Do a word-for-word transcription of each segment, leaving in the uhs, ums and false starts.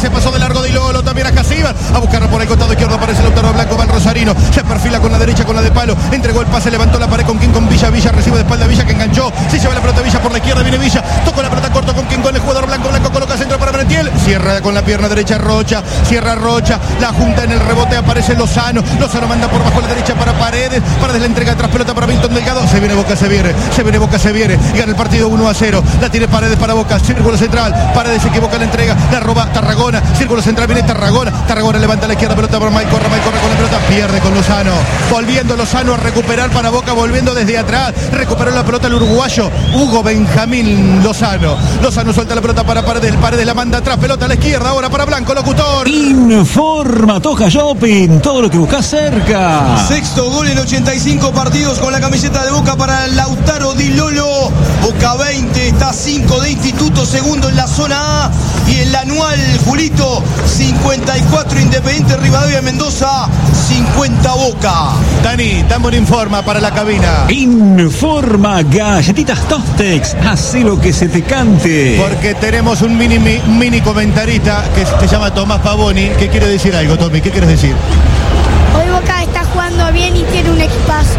se pasó de largo de Ilolo, también a Casíbar, a buscarlo por el costado izquierdo, aparece Lautaro Blanco, va el rosarino, se perfila con la derecha, con la de palo, entregó el pase, levantó la pared con King, con Villa, Villa recibe de espalda Villa que enganchó, se lleva la pelota Villa por la izquierda, viene Villa, tocó la pelota corto con King, con el jugador Blanco, Blanco coloca centro para Merentiel, cierra con la pierna derecha Rocha, cierra Rocha, la junta en el rebote, aparece Lozano, Lozano manda por bajo la derecha para Paredes, Paredes la entrega atrás, pelota para Milton Delgado, se viene Boca, se viene, se viene Boca, se viene, y gana el partido uno a cero, la tiene Paredes para Boca, círculo central, Paredes se equivoca la entrega, la roba Tarragona, círculo central viene Tarragona, Tarragona levanta a la izquierda, pelota para May, corre, May, corre con la pelota, pierde con Lozano, volviendo Lozano a recuperar para Boca, volviendo desde atrás, recuperó la pelota el uruguayo, Hugo Benjamín Lozano, Lozano suelta la pelota para Paredes, Paredes la manda atrás, pelota a la izquierda, ahora para Blanco, locutor. Informa Toja Shopping, todo lo que buscas cerca. Sexto gol en ochenta y cinco partidos con la camiseta de Boca para Lautaro Di Lolo. Boca veinte, está cinco de Instituto, segundo en la zona A. Y en la anual, Julito, cincuenta y cuatro Independiente Rivadavia Mendoza, cincuenta Boca. Dani, dame un informa para la cabina. Informa Galletitas Tostex, hace lo que se te cante. Porque tenemos un mini, mini comentarista que se llama Tomás Pavoni, que quiere decir algo, Tommy, ¿qué quieres decir? Hoy Boca está jugando bien y tiene un equipazo.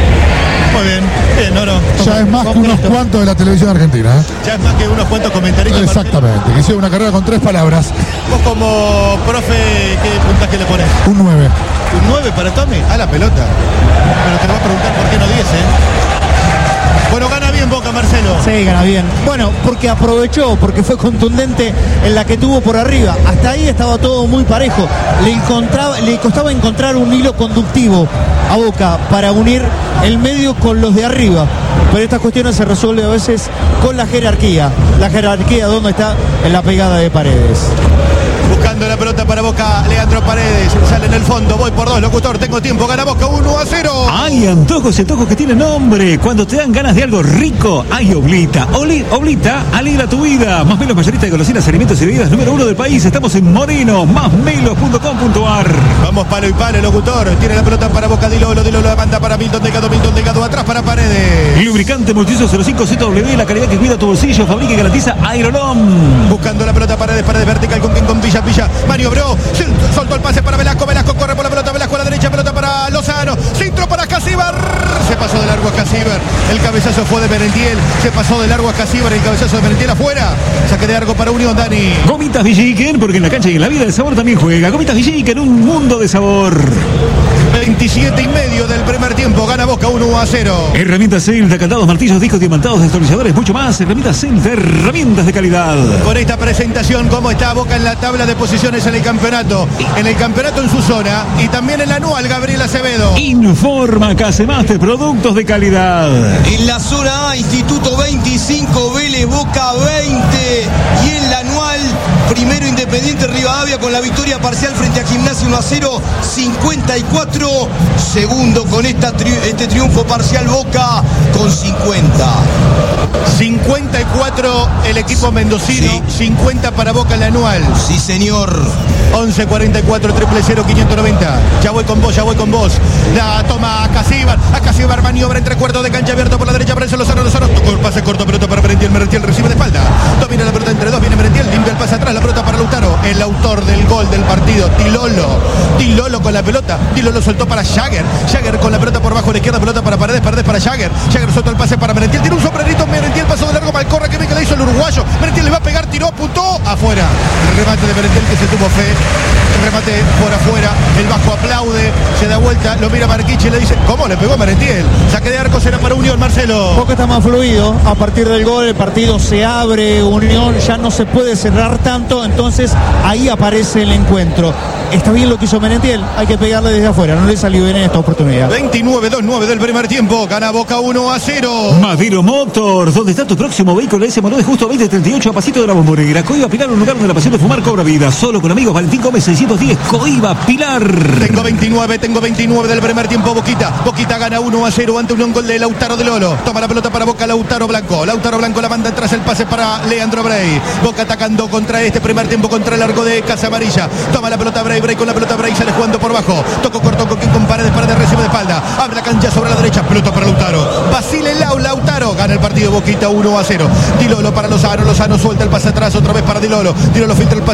Muy bien, bien, no, no. Ya es más que unos cuantos de la televisión argentina, ¿eh? Ya es más que unos cuantos comentaristas. Exactamente, que hicieron una carrera con tres palabras. Vos como profe, ¿qué puntaje le pones? Un nueve. ¿Un nueve para Tommy? A la pelota. Pero te voy a preguntar por qué no diez, ¿eh? Bueno, gana bien Boca, Marcelo. Sí, gana bien. Bueno, porque aprovechó, porque fue contundente en la que tuvo por arriba. Hasta ahí estaba todo muy parejo. Le, encontraba, le costaba encontrar un hilo conductivo a Boca para unir el medio con los de arriba. Pero estas cuestiones se resuelven a veces con la jerarquía. La jerarquía, ¿dónde está? En la pegada de Paredes. Buscando la pelota para Boca, Leandro Paredes, sale en el fondo, voy por dos, locutor, tengo tiempo, gana Boca uno a cero. Hay antojos y antojos que tienen nombre. Cuando te dan ganas de algo rico, hay Oblita. Oli, Oblita, alegra tu vida. Más Melos, mayorista de golosinas, alimentos y bebidas número uno del país. Estamos en Moreno, más melos punto com punto ar. Vamos palo y palo, locutor, tiene la pelota para Boca, Dilolo, Dilolo la manda para Milton Delgado, Milton Delgado atrás para Paredes. Lubricante multiuso cero cinco Z W, la calidad que cuida tu bolsillo, fabrica y garantiza Aerolom. Buscando la pelota Paredes, Paredes vertical con quien con Villa, Villa, maniobró, soltó el pase para Velasco, Velasco corre por la pelota, Velasco a la derecha, pelota para Lozano, centro para Casíbar, se pasó de largo a Casíbar, el cabezazo fue de Merentiel, se pasó de largo a Casíbar, el cabezazo de Merentiel afuera, saque de arco para Unión, Dani. Gomitas Villiquen, porque en la cancha y en la vida el sabor también juega. Gomitas Villiquen, un mundo de sabor. veintisiete y medio del primer tiempo, gana Boca uno a cero. Herramientas Celta, candados, martillos, discos, diamantados, destornilladores, mucho más. Herramientas Celta, herramientas de calidad. Con esta presentación, ¿cómo está Boca en la tabla de posiciones en el campeonato? En el campeonato en su zona y también en la anual, Gabriel Acevedo. Informa Casemaster, productos de calidad. En la zona A, Instituto veinticinco, Vélez Boca veinte. Y en la anual, primero Independiente Rivadavia con la victoria parcial frente a Gimnasia uno a cero, cincuenta y cuatro. Segundo con esta tri- este triunfo parcial Boca con cincuenta. cincuenta y cuatro el equipo mendocino, sí. cincuenta para Boca en la anual. Sí, señor. once cuarenta y cuatro, triple cero, quinientos noventa. Ya voy con vos, ya voy con vos. La toma a Casíbar. A Casíbar maniobra entre cuartos de cancha abierto por la derecha. Aparece Lozano, Lozano. Tocó el pase corto, pelota para Merentiel. Merentiel recibe de espalda. Domina la pelota entre dos. Viene Merentiel. Limpia el pase atrás. La pelota para Lautaro. El autor del gol del partido. Tilolo. Tilolo con la pelota. Tilolo soltó para Jagger. Jagger con la pelota por bajo a la izquierda. Pelota para Paredes. Paredes para Jagger. Jagger soltó el pase para Merentiel. Tiene un sombrerito. Merentiel pasó de largo. Malcorra. Que me que le hizo el uruguayo. Merentiel le va a pegar. Tiró. Apuntó. Afuera. El remate de Merentiel que se tuvo fe. Remate por afuera, el bajo aplaude, se da vuelta, lo mira Marquiche y le dice, ¿cómo le pegó Merentiel? Saque de arco será para Unión, Marcelo. Boca está más fluido, a partir del gol el partido se abre, Unión ya no se puede cerrar tanto, entonces ahí aparece el encuentro. Está bien lo que hizo Merentiel, hay que pegarle desde afuera, no le salió bien en esta oportunidad. veintinueve dos nueve del primer tiempo, gana Boca uno a cero. Madero Motors, ¿dónde está tu próximo vehículo? Ese Morón de Justo veinte treinta y ocho a pasito de la Bombonera. Coiba Pilar, un lugar donde la pasión de fumar cobra vida. Solo con amigos, Valentín Gómez seiscientos diez, Coiba Pilar. Tengo veintinueve, tengo veintinueve del primer tiempo, Boquita. Boquita gana uno a cero ante un gol de Lautaro de Lolo. Toma la pelota para Boca, Lautaro Blanco. Lautaro Blanco la manda atrás, el pase para Leandro Brey. Boca atacando contra este primer tiempo, contra el arco de Casa Amarilla. Toma la pelota Brey, Brey con la pelota Brey, sale jugando por bajo. Tocó corto con quien con Paredes, Paredes recibe de espalda. Abre la cancha sobre la derecha, pelota para Lautaro. Basile Lau, Lautaro gana el partido, Boquita uno a cero. Dilolo para Lozano, Lozano suelta el pase atrás, otra vez para Dilolo. Dilolo filtra el pase para la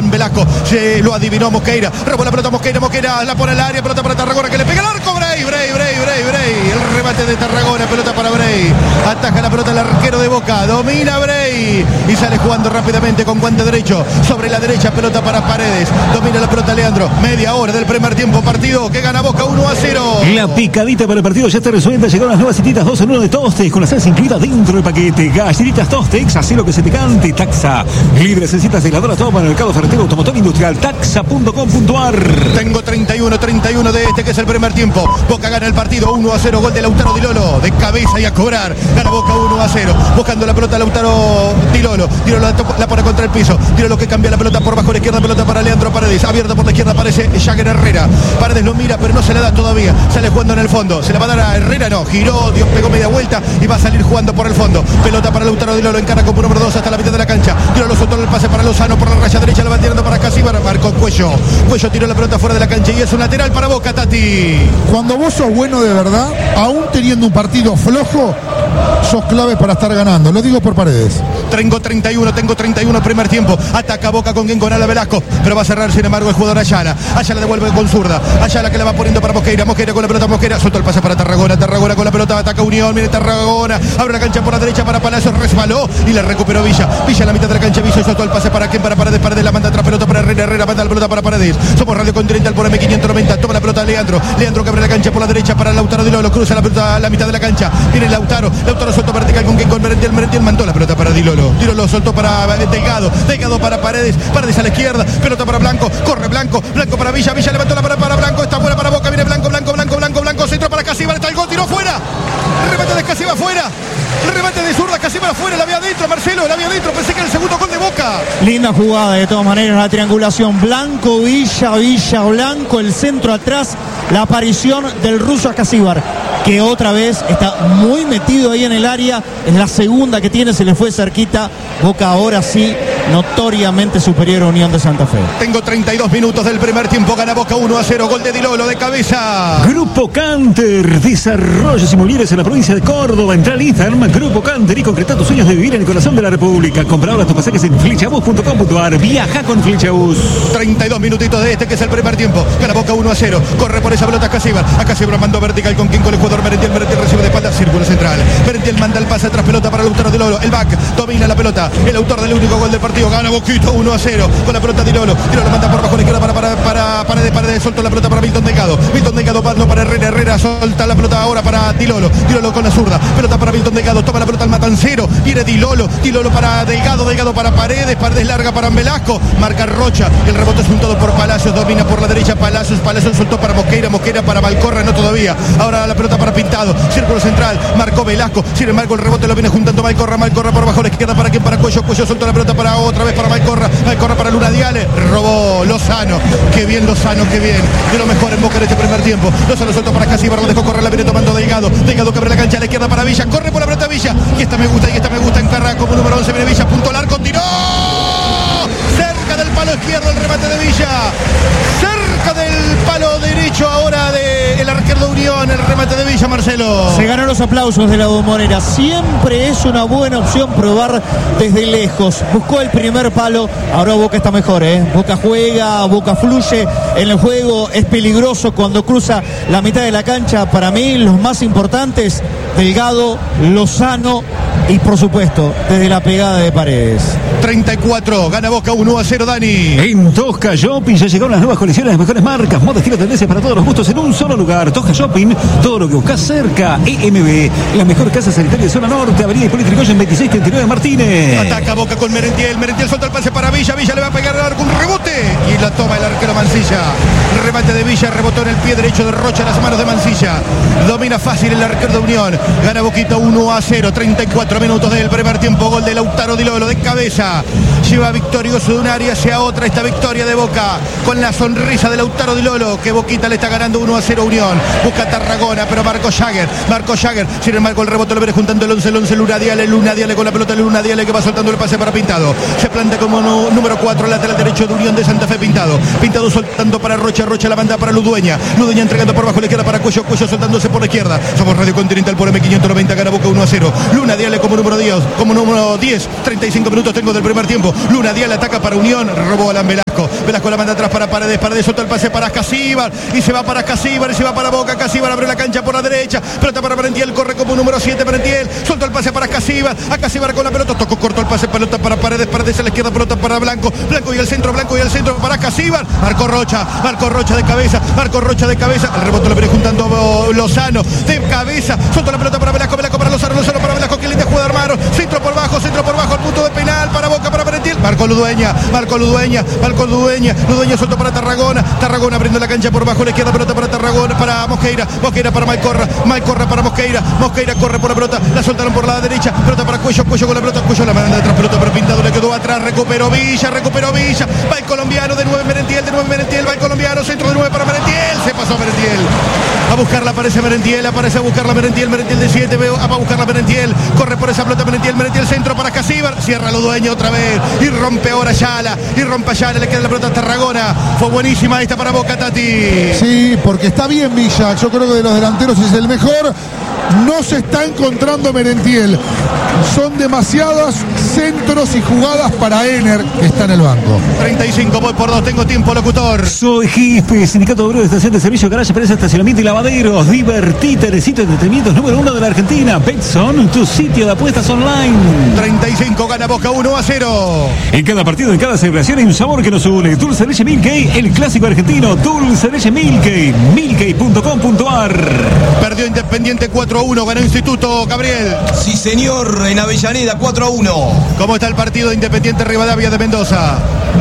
Van Velasco, se lo adivinó Mosqueira, robó la pelota Mosqueira, Mosqueira la pone al área, pelota para Tarragona que le pega el arco, Bray, Bray, Bray, Bray, Bray, el remate de Tarragona, pelota para Bray, ataja la pelota el arquero de Boca, domina Bray y sale jugando rápidamente con guante derecho, sobre la derecha, pelota para Paredes, domina la pelota Leandro, media hora del primer tiempo, partido que gana Boca uno a cero. La picadita para el partido ya está resuelta, llegaron las nuevas cititas dos en uno de Tostex, con la salsa incluida dentro del paquete, galletitas Tostex, así lo que se te cante, taxa, libre citas de heladora toma en el mercado ferretero automotor industrial, taxa punto com punto a r. Tengo treinta y uno treinta y uno de este que es el primer tiempo, Boca gana el partido uno a cero, gol de Lautaro Di Lolo, de cabeza y a cobrar, gana Boca uno a cero, buscando la pelota Lautaro Di Lolo, Di Lolo la, la pone contra el piso, Di Lolo que cambia la pelota por bajo la izquierda, pelota para Leandro Paredes, abierta por la izquierda aparece Jagger Herrera, Paredes lo mira pero no se le da todavía, sale jugando en el fondo, se la va a dar a Herrera, no, giró, Dios pegó media vuelta y va a salir jugando por el fondo, pelota para Lautaro Di Lolo, encara como número dos hasta la mitad de la cancha, Di Lolo soltó el pase para Lozano por la raya derecha, la va tirando para Casíbar, marcó Cuello, Cuello tiró la pelota fuera de la cancha y es un lateral para Boca, Tati. Cuando vos sos bueno de verdad, aún teniendo un partido flojo, sos clave para estar ganando. Lo digo por Paredes. Tengo treinta y uno, tengo treinta y uno primer tiempo. Ataca Boca con quien con Ala Velasco, pero va a cerrar sin embargo el jugador Ayala. Ayala devuelve con zurda. Ayala que la va poniendo para Mosqueira. Mosqueira con la pelota, Mosqueira. Suelta el pase para Tarragona. Tarragona con la pelota, ataca Unión. Mire Tarragona. Abre la cancha por la derecha para Palacios. Resbaló y la recuperó Villa. Villa en la mitad de la cancha. Villa soltó el pase para quien, para Paredes. Paredes la manda atrás, pelota para Herrera. Herrera manda la pelota para Paredes. Somos Radio Continental por M quinientos noventa. Toma la pelota Leandro. Leandro que abre la cancha por la derecha para Lautaro Di Lolo. Cruza la pelota a la mitad de la cancha. Viene Lautaro. Lautaro suelto vertical con quien con Merentiel. Merentiel mandó la pelota para Di Lolo. Di Lolo soltó para Delgado. Delgado para Paredes. Paredes a la izquierda. Pelota para Blanco. Corre Blanco. Blanco para Villa. Villa levantó la pelota para Blanco. Está buena para Boca. Viene Blanco, Blanco, Blanco, Blanco, Blanco. Centro para Casíbar. Está el gol. Tiró fuera. Remate de Casíbar fuera. Remate de zurda. Casíbar afuera. La había adentro. Marcelo. La había adentro. Pensé que era el segundo gol de Boca. Linda jugada de todas maneras. La triangulación. Blanco, Villa, Villa, Blanco. El centro atrás. La aparición del ruso a Casíbar, que otra vez está muy metido ahí en el área. Es la segunda que tiene, se le fue cerquita. Boca ahora sí, notoriamente superior a Unión de Santa Fe. Tengo treinta y dos minutos del primer tiempo. Gana Boca uno a cero. Gol de Di Lolo de cabeza. Grupo Canter, desarrollos inmobiliarios en la provincia de Córdoba. Entra al Instagram, Grupo Canter, y concreta tus sueños de vivir en el corazón de la República. Compra ahora tus pasajes en flechabus punto com punto a r. Viaja con Flechabus. treinta y dos minutitos de este que es el primer tiempo. Gana Boca uno a cero. Corre por esa pelota Casíbar. A Casíbar mandó vertical con quien con el jugador Merentiel. Merentiel recibe de espalda, círculo central. Merentiel manda el pase atrás, pelota para Lautaro Di Lolo. El back domina la pelota. El autor del único gol del partido. Gana Boquito uno a cero. Con la pelota Di Lolo. Di Lolo manda por bajo la izquierda para para para Paredes. Paredes soltó la pelota para Milton Delgado. Milton Delgado mando para Herrera. Herrera solta la pelota ahora para Di Lolo. Di Lolo con la zurda. Pelota para Milton Delgado. Toma la pelota al matancero. Viene Di Lolo. Di Lolo para Delgado. Delgado para Paredes. Paredes larga para Velasco. Marca Rocha. El rebote es un todo por Palacios. Domina por la derecha Palacios. Palacios soltó para Mosqueira. Mosqueira para Valcorra. No todavía. Ahora la pelota para Pintado. Círculo central. Marcó Velasco. Sin embargo el rebote lo viene juntando Valcorra. Valcorra por bajo la izquierda para quien, para Cuello. Cuello soltó la pelota para otra vez para Valcorra. Valcorra para Luna Diale. Robó Lozano. Qué bien Lozano, qué bien. De lo mejor en Boca en este primer tiempo. Lozano soltó para Casíbar. Lo dejó correr. La viene tomando Delgado. Delgado que abre la cancha a la izquierda para Villa. Corre por la pelota Villa. Y esta me gusta. Y esta me gusta. Encarra como número once. Viene Villa. Punto largo. Tiró. Cerca del palo izquierdo el remate de Villa. Cerca del palo derecho ahora de el arquero de Unión. El remate de Villa, Marcelo. Se ganó los aplausos de la Bombonera. Siempre es una buena opción probar desde lejos. Buscó el primer palo. Ahora Boca está mejor, ¿eh? Boca juega, Boca fluye en el juego. Es peligroso cuando cruza la mitad de la cancha. Para mí, los más importantes, Delgado, Lozano y, por supuesto, desde la pegada de Paredes. treinta y cuatro. Gana Boca uno a cero, Dani. En Tosca Shopping ya llegaron las nuevas colecciones, las mejores marcas, moda, estilo, tendencias para todos los gustos en un solo lugar. Tosca Shopping, todo lo que buscas cerca. E M B, la mejor casa sanitaria de zona norte, Avenida Hipólito Yrigoyen veintiséis treinta y nueve Martínez. Ataca Boca con Merentiel. Merentiel solta el pase para Villa. Villa le va a pegar al arco, un rebote. Y la toma el arquero Mancilla. Remate de Villa, rebotó en el pie derecho de Rocha en las manos de Mancilla. Domina fácil el arquero de Unión. Gana Boquita uno a cero. treinta y cuatro minutos del primer tiempo. Gol de Lautaro Di Lolo de cabeza. Lleva victorioso de un área hacia otra esta victoria de Boca. Con la sonrisa de Lautaro Di Lolo, que Boquita le está ganando uno a cero Unión. Busca Tarragona, pero marcó Jagger. Marcó Jagger. Sin embargo, el rebote lo viene juntando el once, el once, Luna Diale. Luna Diale con la pelota. Luna Diale que va soltando el pase para Pintado. Se planta como no, número cuatro, lateral derecho de Unión de Santa Fe, Pintado. Pintado soltando para Rocha. Rocha la banda para Ludueña. Ludueña entregando por bajo la izquierda para Cuello. Cuello soltándose por la izquierda. Somos Radio Continental por M quinientos noventa. Gana Boca uno a cero. Luna Diale como número diez. Como número diez. treinta y cinco minutos tengo del primer tiempo. Luna Díaz ataca para Unión, robó Alan Velasco. Velasco la manda atrás para Paredes. Paredes suelta el pase para Casíbar. Y se va para Casíbar y se va para Boca. Casíbar abre la cancha por la derecha. Pelota para Merentiel, corre como número siete Merentiel. Suelta el pase para Casíbar. A Casíbar con la pelota. Tocó corto el pase. Pelota para Paredes. Paredes a la izquierda. Pelota para Blanco. Blanco y el centro. Blanco y el centro para Casíbar. Marco Rocha. Marco Rocha de cabeza. Marco Rocha de cabeza. El rebote lo viene juntando Lozano. De cabeza. Suelta la pelota para Velasco. Velasco para Lozano. Lozano para Velasco. Que linda jugada armaron. Centro por bajo. Centro por bajo. El punto de penal para Boca. Para Merentiel. Marco Ludueña. Marco Ludueña. Marco Ludueña. Ludueña suelto para Tarragona. Tarragona abriendo la cancha por bajo. La izquierda. Pelota para Tarragona. Para Mosqueira. Mosqueira para Malcorra. Malcorra para Mosqueira. Mosqueira corre por la pelota. La soltaron por la derecha. Pelota para Cuello. Cuello con la pelota. Cuello la manda detrás. Pelota para Pintado. Le quedó atrás. Recuperó Villa. Recuperó Villa. Va el colombiano. De nueve Merentiel. De nueve Merentiel. Va el colombiano. Centro de nueve para Merentiel. Se pasó Merentiel. A buscarla aparece Merentiel. Aparece a buscarla Merentiel. Merentiel de siete. Veo. Va a buscarla Merentiel. Corre por esa pelota Merentiel. Merentiel centro para Casíbar. Cierra lo dueño otra vez. Y rompe ahora Ayala. Y rompe Ayala. Le queda la pelota a Tarragona. Fue buenísima esta para Boca, Tati. Sí, porque está bien Villa. Yo creo que de los delanteros es el mejor. No se está encontrando Merentiel. Son demasiados centros y jugadas para Ener, que está en el banco. treinta y cinco, voy por dos, tengo tiempo, locutor. Soy Gispe, Sindicato Obrero de Estación de Servicio, Garaje, Pérez, Estacionamiento y Lavaderos. Divertite, Teresito de Entretenimientos número uno de la Argentina. Betson, tu sitio de apuestas online. treinta y cinco, gana Boca uno a cero. En cada partido, en cada celebración hay un sabor que nos une. Dulce Leche Milkey, el clásico argentino. Dulce Leche Milkey, milkey punto com punto ar. Perdió Independiente cuatro a uno, ganó Instituto, Gabriel. Sí, señor, en Avellaneda cuatro a uno. ¿Cómo está el partido de Independiente Rivadavia de Mendoza?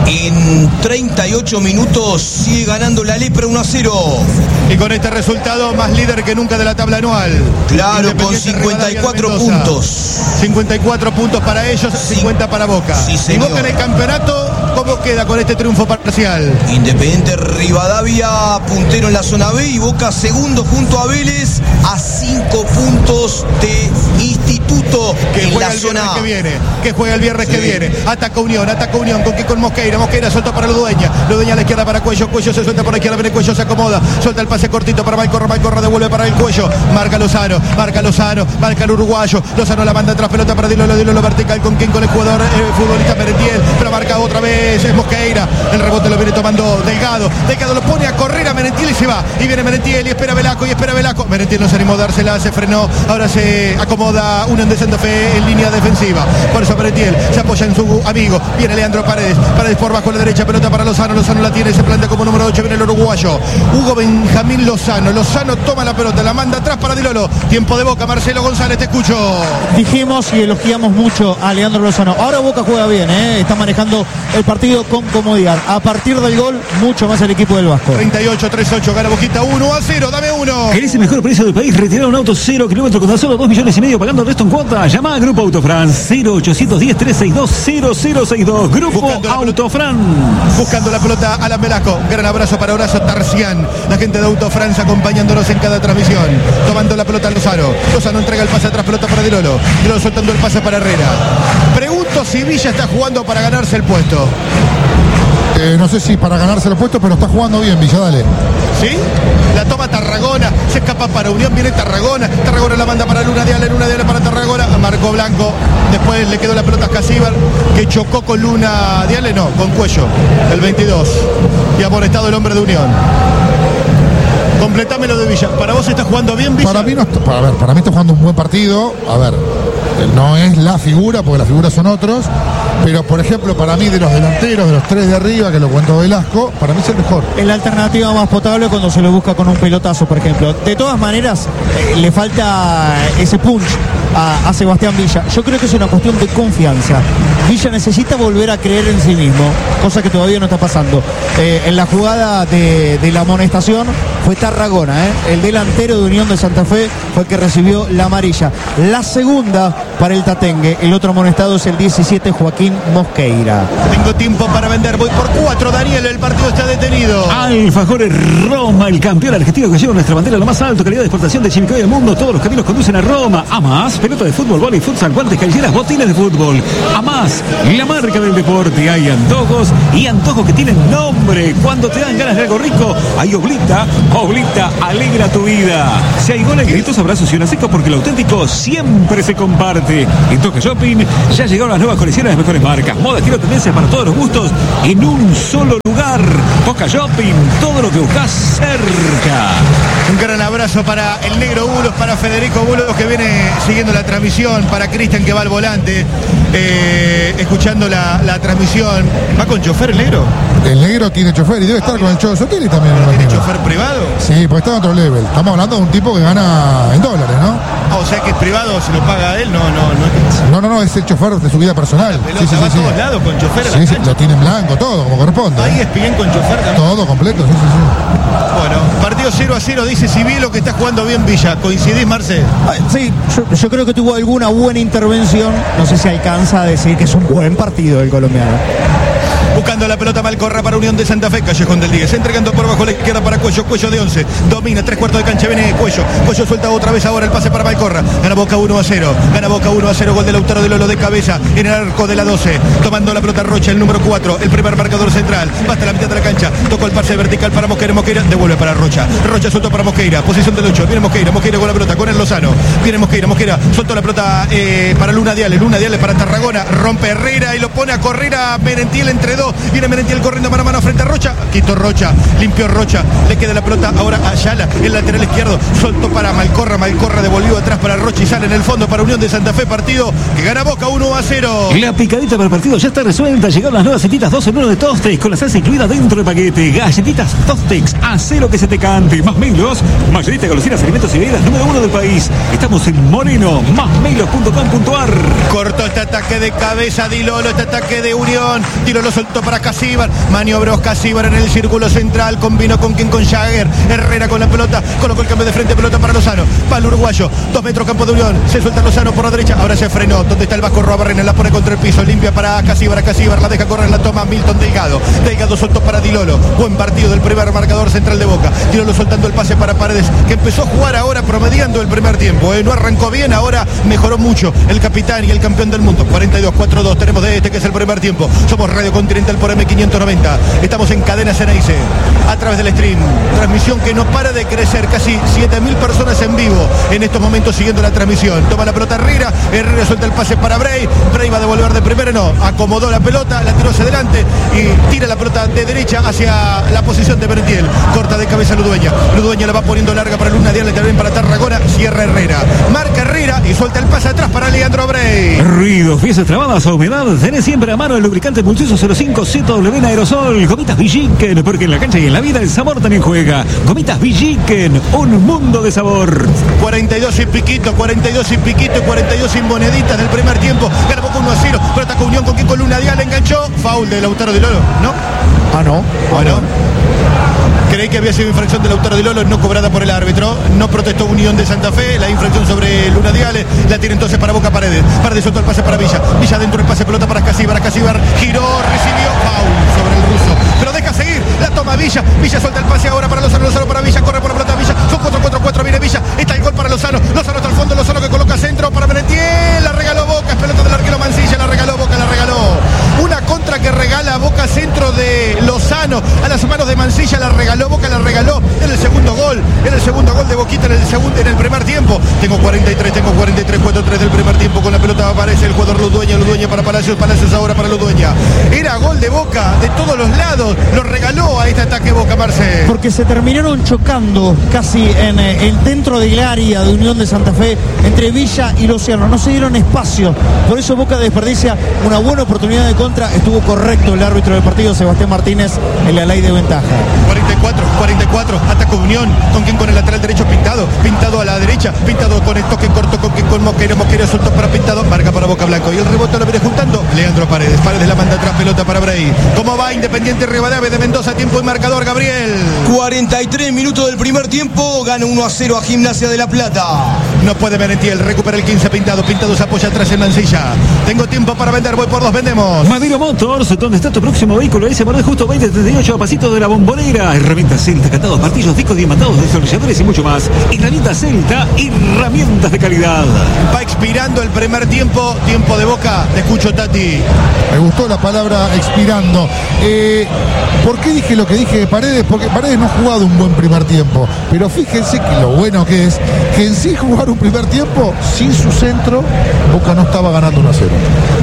En treinta y ocho minutos sigue ganando la Lepra uno a cero. Y con este resultado, más líder que nunca de la tabla anual. Claro, con cincuenta y cuatro puntos. cincuenta y cuatro puntos para ellos, cincuenta para Boca. Sí, señor. Y Boca en el campeonato, ¿cómo queda con este triunfo parcial? Independiente Rivadavia puntero en la zona B y Boca segundo junto a Vélez a cinco puntos de Instituto Que en juega la el zona viernes A. que viene, que juega el viernes Sí. que viene. Ataca Unión, ataca Unión, con que con Mosqueira, Mosqueira suelta para Ludueña, Ludueña a la izquierda para Cuello, Cuello se suelta por la izquierda, viene Cuello, se acomoda, suelta el pase cortito para Malcorra, Malcorra devuelve para el Cuello, marca Lozano, marca Lozano, marca el uruguayo, Lozano la manda atrás, pelota para Dilolo, Dilolo vertical con quien con el jugador eh, futbolista Merentiel, pero marca otra vez, es Mosqueira, el rebote lo viene tomando Delgado, Delgado lo pone a correr a Merentiel y se va, y viene Merentiel y espera Velasco y espera Velasco, Merentiel no se animó a dársela, se frenó, ahora se acomoda Unión de Santa Fe en línea defensiva, por eso Merentiel se apoya en su amigo, viene Leandro Paredes, Paredes por bajo a la derecha, pelota para Lozano, Lozano la tiene, se plantea como número ocho, viene el uruguayo, Hugo Benjamín Lozano, Lozano toma la pelota, la manda atrás para Dilolo, tiempo de Boca, Marcelo González, te escucho. Dijimos y elogiamos mucho a Leandro Lozano. Ahora Boca juega bien, ¿eh? Está manejando el partido con comodidad. A partir del gol, mucho más el equipo del Vasco. treinta y ocho, treinta y ocho, gana Boquita uno a cero, dame uno. ¿Querés el mejor precio del país? Retirar un auto cero kilómetros con tan solo dos millones y medio pagando el resto en cuota. Llama a Grupo Autofran cero ochocientos diez, trescientos sesenta y dos, cero cero seis dos. Grupo Buscando la Autofran. Buscando la pelota, Alan Velasco. Gran abrazo para Horacio Tarcián. La gente de Autofrance acompañándonos en cada transmisión. Tomando la pelota a Lozano. Lozano entrega el pase atrás, pelota para Dilolo. Dilolo soltando el pase para Herrera. Pregunto si Villa está jugando para ganarse el puesto. Eh, no sé si para ganarse el puesto, pero está jugando bien Villa, dale. ¿Sí? La toma Tarragona, se escapa para Unión, viene Tarragona, Tarragona la manda para Luna Diale, Luna Diale para Tarragona, Marco Blanco, después le quedó la pelota a Casíbar, que chocó con Luna Diale, no, con Cuello, el veintidós, y amonestado el hombre de Unión. Completame lo de Villa, ¿para vos está jugando bien Villa? Para mí no está, para, a ver, para mí está jugando un buen partido. A ver, no es la figura, porque las figuras son otros. Pero, por ejemplo, para mí de los delanteros, de los tres de arriba, que lo cuento Velasco, para mí es el mejor. Es la alternativa más potable cuando se lo busca con un pelotazo, por ejemplo. De todas maneras, eh, le falta ese punch a, a Sebastián Villa. Yo creo que es una cuestión de confianza. Villa necesita volver a creer en sí mismo, cosa que todavía no está pasando. Eh, en la jugada de, de la amonestación fue Tarragona, ¿eh? El delantero de Unión de Santa Fe fue el que recibió la amarilla. La segunda para el Tatengue. El otro amonestado es el diecisiete, Joaquín Mosqueira. Tengo tiempo para vender, voy por cuatro, Daniel, el partido está detenido. Alfajores Roma, el campeón argentino que lleva nuestra bandera a lo más alto, calidad de exportación de Chimicoy del mundo. Todos los caminos conducen a Roma. A más, pelota de fútbol, vóley, futsal, guantes, callejeras, botines de fútbol. A más, la marca del deporte. Hay antojos y antojos que tienen nombre. Cuando te dan ganas de algo rico, hay Oblita. Oblita alegra tu vida. Si hay goles, gritos, abrazos y una seca, porque lo auténtico siempre se comparte. Arte. En Toca Shopping ya llegaron las nuevas colecciones de las mejores marcas, moda, estilo, tendencias para todos los gustos en un solo lugar. Toca Shopping, todo lo que buscas cerca. Un gran abrazo para el negro Bulos, para Federico Bulos que viene siguiendo la transmisión, para Cristian que va al volante, eh, escuchando la, la transmisión. ¿Va con chofer el negro? El negro tiene chofer y debe estar con el Chodo Soteli también. ¿Tiene chofer privado? Sí, pues está en otro level. Estamos hablando de un tipo que gana en dólares, ¿no? Ah, o sea que es privado, se lo paga él, no, no, no. No, no, no, es el chofer de su vida personal. La pelota sí, sí, va sí, a todos sí. lados con chofer. Sí, sí, lo tiene en blanco, todo, como corresponde. Ahí es bien con chofer también. Todo completo, sí, sí, sí. Bueno, partido cero a cero, dice Civilo que está jugando bien Villa. ¿Coincidís, Marce? Sí, yo, yo creo que tuvo alguna buena intervención. No sé si alcanza a decir que es un buen partido el colombiano. Buscando la pelota Malcorra para Unión de Santa Fe, Callejón del Díez, entregando por bajo la izquierda para Cuello, Cuello de once, domina, tres cuartos de cancha, viene Cuello, Cuello suelta otra vez ahora el pase para Malcorra, gana Boca uno a cero, gana Boca uno a cero, gol de Lautaro de Lolo de cabeza, en el arco de la doce, tomando la pelota Rocha, el número cuatro, el primer marcador central, va hasta la mitad de la cancha, tocó el pase vertical para Mosquera, Mosquera, devuelve para Rocha, Rocha suelto para Mosquera, posición del ocho, viene Mosquera, Mosquera con la pelota, con el Lozano, viene Mosquera, Mosquera, suelto la pelota eh, para Luna Diales, Luna Diales para Tarragona, rompe Herrera y lo pone a correr a Merentiel entre dos, viene Merentiel corriendo mano a mano frente a Rocha, quitó Rocha, limpió Rocha, le queda la pelota ahora a Ayala, el lateral izquierdo, soltó para Malcorra, Malcorra devolvió atrás para Rocha y sale en el fondo para Unión de Santa Fe, partido que gana Boca uno a cero. La picadita para el partido ya está resuelta, llegaron las nuevas setitas dos en uno de Tostex, con la salsa incluida dentro del paquete, galletitas Tostex, haz lo que se te cante, más melos, mayorista de golosinas, alimentos y bebidas número uno del país, estamos en Moreno, más melos punto com punto ar. Cortó este ataque de cabeza Dilolo, este ataque de Unión, Dilolo soltó para Casíbar, maniobró Casíbar en el círculo central, combinó con quien con Jagger, Herrera con la pelota, colocó el cambio de frente, pelota para Lozano, para el uruguayo, dos metros campo de Unión, se suelta Lozano por la derecha, ahora se frenó, donde está el Vasco Robarrena, la pone contra el piso, limpia para Casíbar, Casíbar la deja correr, la toma Milton Delgado, Delgado soltó para Dilolo, buen partido del primer marcador central de Boca, Dilolo soltando el pase para Paredes, que empezó a jugar ahora promediando el primer tiempo, ¿eh? No arrancó bien, ahora mejoró mucho el capitán y el campeón del mundo, cuarenta y dos cuarenta y dos tenemos de este que es el primer tiempo, somos Radio Continental por M quinientos noventa, estamos en Cadena Ceneice, a través del stream, transmisión que no para de crecer, casi siete mil personas en vivo en estos momentos siguiendo la transmisión, toma la pelota Herrera, Herrera suelta el pase para Bray, Bray va a devolver de primera, no, acomodó la pelota, la tiró hacia adelante y tira la pelota de derecha hacia la posición de Merentiel, corta de cabeza Ludueña, Ludueña la va poniendo larga para Luna Diales, también para Tarragona, cierra Herrera, marca Herrera y suelta el pase atrás para Leandro Bray. Ruidos, piezas trabadas o humedad, tenés siempre a mano el lubricante Pulsioso cero cinco Z W en aerosol, gomitas Villiquen, porque en la cancha y en la vida el sabor también juega, gomitas Villiquen, un mundo de sabor. cuarenta y dos y piquito, cuarenta y dos y piquito y cuarenta y dos sin moneditas del primer tiempo, gana Boca uno a cero, pero atacó Unión con quien con Luna Dial enganchó, foul de Lautaro de Lolo, ¿no? Ah, no. Bueno. Creí que había sido infracción de Lautaro de Lolo, no cobrada por el árbitro. No protestó Unión de Santa Fe. La infracción sobre Luna Diales. La tiene entonces para Boca Paredes. Paredes soltó el pase para Villa. Villa dentro el pase, pelota para Casíbar. Casíbar giró, recibió foul sobre el ruso. Pero deja seguir. La toma Villa. Villa suelta el pase ahora para Lozano. Lozano para Villa. Corre por la pelota Villa. Son cuatro cuatro cuatro. Viene Villa. Está el gol para Lozano. Lozano hasta el fondo. Lozano que coloca centro para Merentiel. La regaló Boca. Es pelota del arquero Mancilla. La regaló Boca. La regaló. Una contra que regala Boca, centro de Lozano a las manos de Mancilla, la regaló Boca, la regaló en el segundo gol, en el segundo gol de Boquita en el segundo, en el primer tiempo. Tengo cuarenta y tres, tengo cuarenta y tres, cuatro tres del primer tiempo, con la pelota aparece el jugador Ludueña, Ludueña para Palacios, Palacios ahora para Ludueña. Era gol de Boca de todos los lados, lo regaló a este ataque Boca, Marce. Porque se terminaron chocando casi en el dentro del área de Unión de Santa Fe entre Villa y Lozano, no se dieron espacio, por eso Boca desperdicia una buena oportunidad de contra. Estuvo correcto el árbitro del partido, Sebastián Martínez, en la ley de ventaja. cuarenta y cuatro, cuarenta y cuatro, ataca Unión, con quien con el lateral derecho Pintado, Pintado a la derecha, Pintado con el toque corto, con quien con Mosquera, Mosquera soltó para Pintado, marca para Boca Blanco, y el rebote lo viene juntando Leandro Paredes, Paredes la manda atrás, pelota para Bray. ¿Cómo va Independiente Rivadavia de Mendoza? Tiempo y marcador, Gabriel. cuarenta y tres minutos del primer tiempo, gana uno a cero a Gimnasia de La Plata. No puede Merentiel, recupera el quince Pintado, Pintado se apoya atrás en Mancilla. Tengo tiempo para vender, voy por dos, vendemos. Madero Motors, donde está tu próximo vehículo, ese Morel justo veinte treinta y ocho a pasito de la Bombonera. Herramientas Celta, candados, martillos, discos diamantados, destornilladores y mucho más. Herramientas Celta, herramientas de calidad. Va expirando el primer tiempo, tiempo de Boca. Te escucho, Tati. Me gustó la palabra expirando. Eh, ¿Por qué dije lo que dije de Paredes? Porque Paredes no ha jugado un buen primer tiempo. Pero fíjense que lo bueno que es que en sí jugar un primer tiempo, sin su centro, Boca no estaba ganando uno a cero.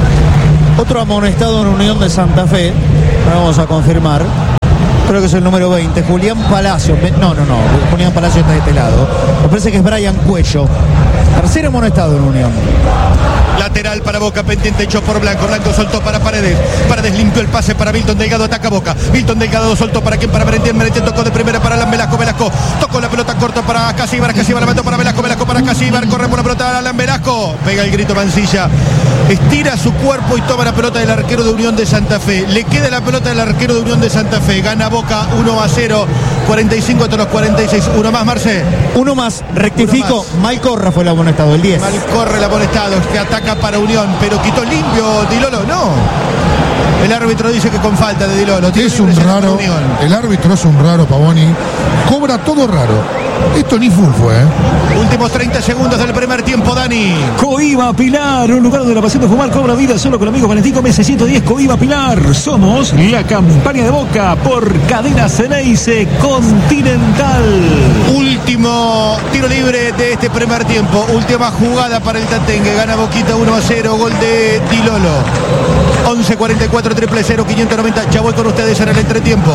Otro amonestado en Unión de Santa Fe, vamos a confirmar. Creo que es el número veinte, Julián Palacio. No, no, no, Julián Palacio está de este lado. Me parece que es Brian Cuello. Tercer amonestado en Unión. Lateral para Boca, pendiente hecho por Blanco. Blanco soltó para Paredes. Paredes limpió el pase para Milton Delgado, ataca Boca. Milton Delgado soltó para quien, para Merentiel. Merentiel tocó de primera para Alan Velasco. Velasco tocó la pelota corta para Casíbar. Casíbar la mató para Velasco. Velasco para Casíbar. Corre por la pelota Alan Velasco. Pega el grito Mancilla. Estira su cuerpo y toma la pelota del arquero de Unión de Santa Fe. Le queda la pelota del arquero de Unión de Santa Fe. Gana Boca uno a cero. cuarenta y cinco hasta los cuarenta y seis. Uno más, Marce. Uno más, rectifico. Uno más. Malcorra fue el amonestado, el diez. Malcorra el amonestado, que ataca para Unión, pero quitó limpio Dilolo. No. El árbitro dice que con falta de Dilolo. Es un raro. El árbitro es un raro, Pavoni. Cobra todo raro. Esto ni full fue, ¿eh? Últimos treinta segundos del primer tiempo, Dani. Coiba Pilar, un lugar donde la pasión de fumar cobra vida solo con amigos Valentín Gómez ciento diez. Coiba Pilar. Somos la campaña de Boca por Cadena Ceneice Continental. Último tiro libre de este primer tiempo. Última jugada para el Tatengue. Gana Boquita uno a cero. Gol de Dilolo. once cuarenta y cuatro triple cero quinientos noventa. Ya voy con ustedes en el entretiempo.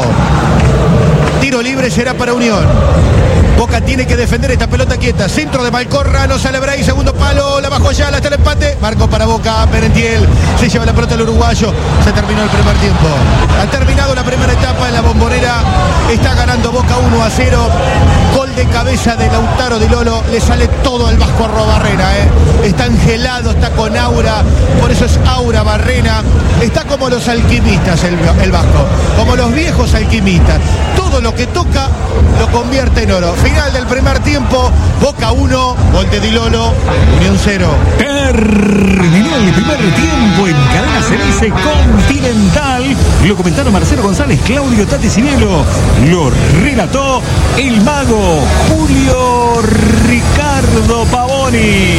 Tiro libre será para Unión. Boca tiene que defender esta pelota quieta. Centro de Malcorra, no sale Bray, segundo palo, la bajó allá, hasta el empate. Marco para Boca, Merentiel se lleva la pelota el uruguayo. Se terminó el primer tiempo. Ha terminado la primera etapa en la Bombonera. Está ganando Boca uno a cero. Gol de cabeza de Lautaro Dilolo. Le sale todo al Vasco Arrobarrena, ¿eh? Está angelado, está con aura. Por eso es aura Barrena. Está como los alquimistas el, el Vasco. Como los viejos alquimistas. Todo lo que toca lo convierte en oro. Final del primer tiempo, Boca uno, gol de Dilolo, Unión cero. Terminó el primer tiempo en Cadena Ceneice Continental. Lo comentaron Marcelo González, Claudio Tati Cinielo. Lo relató el mago Julio Ricardo Pavoni.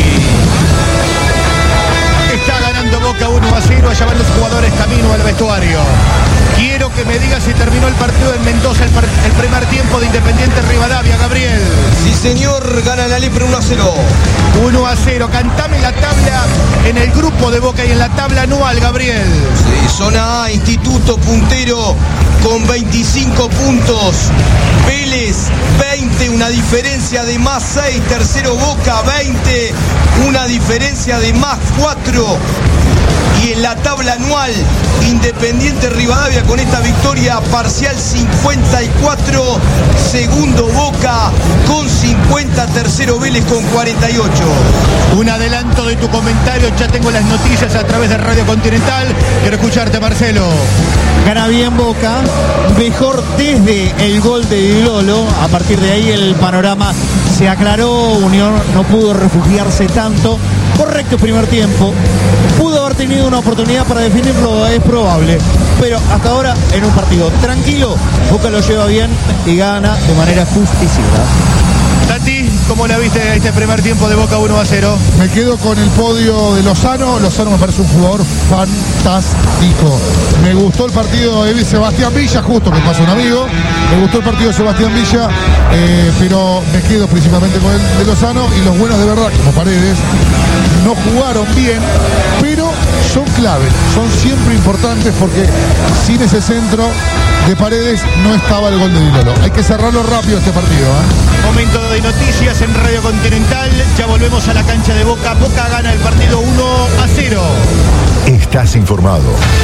Está ganando Boca uno a cero, allá van los jugadores camino al vestuario. Quiero que me digas si terminó el partido en Mendoza, el, el primer tiempo de Independiente Rivadavia, Gabriel. Sí, señor, gana la Lepre uno a cero. uno a cero, cantame la tabla en el grupo de Boca y en la tabla anual, Gabriel. Sí, zona A, Instituto puntero con veinticinco puntos. Vélez veinte, una diferencia de más seis. Tercero Boca veinte, una diferencia de más cuatro. Y en la tabla anual, Independiente Rivadavia con esta victoria parcial cincuenta y cuatro, segundo Boca con cincuenta, tercero Vélez con cuarenta y ocho. Un adelanto de tu comentario, ya tengo las noticias a través de Radio Continental. Quiero escucharte, Marcelo. Gana bien Boca, mejor desde el gol de Dilolo. A partir de ahí el panorama se aclaró, Unión no pudo refugiarse tanto. Correcto primer tiempo, pudo haber tenido una oportunidad para definirlo, es probable, pero hasta ahora en un partido tranquilo, Boca lo lleva bien y gana de manera justiciosa. Tati, ¿cómo la viste este primer tiempo de Boca uno a cero? Me quedo con el podio de Lozano. Lozano me parece un jugador fantástico. Me gustó el partido de Sebastián Villa, justo que pasó un amigo. Me gustó el partido de Sebastián Villa, eh, pero me quedo principalmente con el de Lozano. Y los buenos de verdad, como Paredes, no jugaron bien, pero son claves, son siempre importantes porque sin ese centro de Paredes no estaba el gol de Dilolo. Hay que cerrarlo rápido este partido, ¿eh? Momento de noticias en Radio Continental. Ya volvemos a la cancha de Boca. Boca gana el partido uno a cero. Estás informado.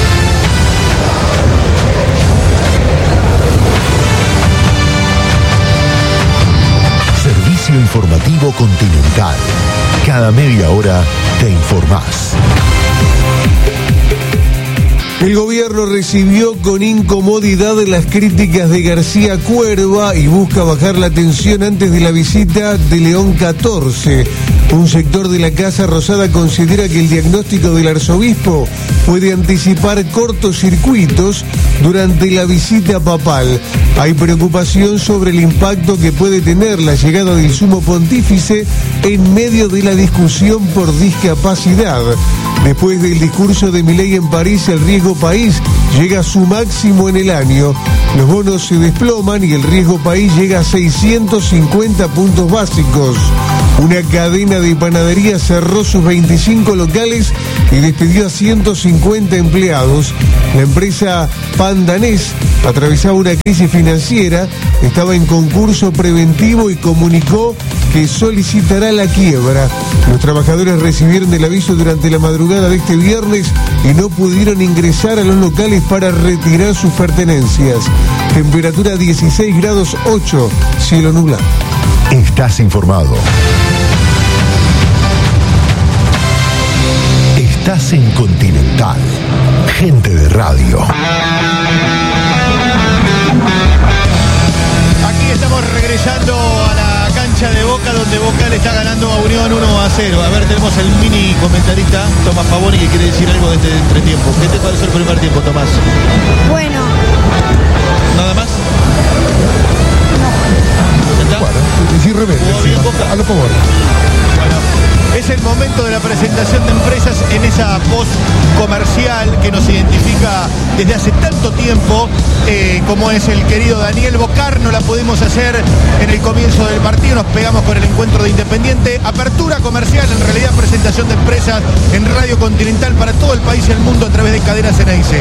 Servicio informativo Continental. Cada media hora te informás. El gobierno recibió con incomodidad las críticas de García Cuerva y busca bajar la tensión antes de la visita de León catorce. Un sector de la Casa Rosada considera que el diagnóstico del arzobispo puede anticipar cortocircuitos durante la visita papal. Hay preocupación sobre el impacto que puede tener la llegada del sumo pontífice en medio de la discusión por discapacidad. Después del discurso de Milei en París, el riesgo país llega a su máximo en el año. Los bonos se desploman y el riesgo país llega a seiscientos cincuenta puntos básicos. Una cadena de panadería cerró sus veinticinco locales y despidió a ciento cincuenta empleados. La empresa Pan Danés atravesaba una crisis financiera, estaba en concurso preventivo y comunicó que solicitará la quiebra. Los trabajadores recibieron el aviso durante la madrugada de este viernes y no pudieron ingresar a los locales para retirar sus pertenencias. Temperatura dieciséis grados ocho, cielo nublado. Estás informado. Estás en Continental. Gente de radio. Aquí estamos regresando a la cancha de Boca, donde Boca le está ganando a Unión uno a cero. A ver, tenemos el mini comentarista Tomás Pavoni, que quiere decir algo de este entretiempo. ¿Qué te pareció el primer tiempo, Tomás? Bueno, ¿Nada más? ¿Está? Bueno, decir rebelde. ¿Jugó bien encima, Boca? a lo favor. Bueno, es el momento de la presentación de empresas en esa post comercial que nos identifica desde hace tanto tiempo, eh, como es el querido Daniel Bocar. No la pudimos hacer en el comienzo del partido, nos pegamos con el encuentro de Independiente. Apertura comercial, en realidad presentación de empresas en Radio Continental para todo el país y el mundo a través de Cadena Ceneice.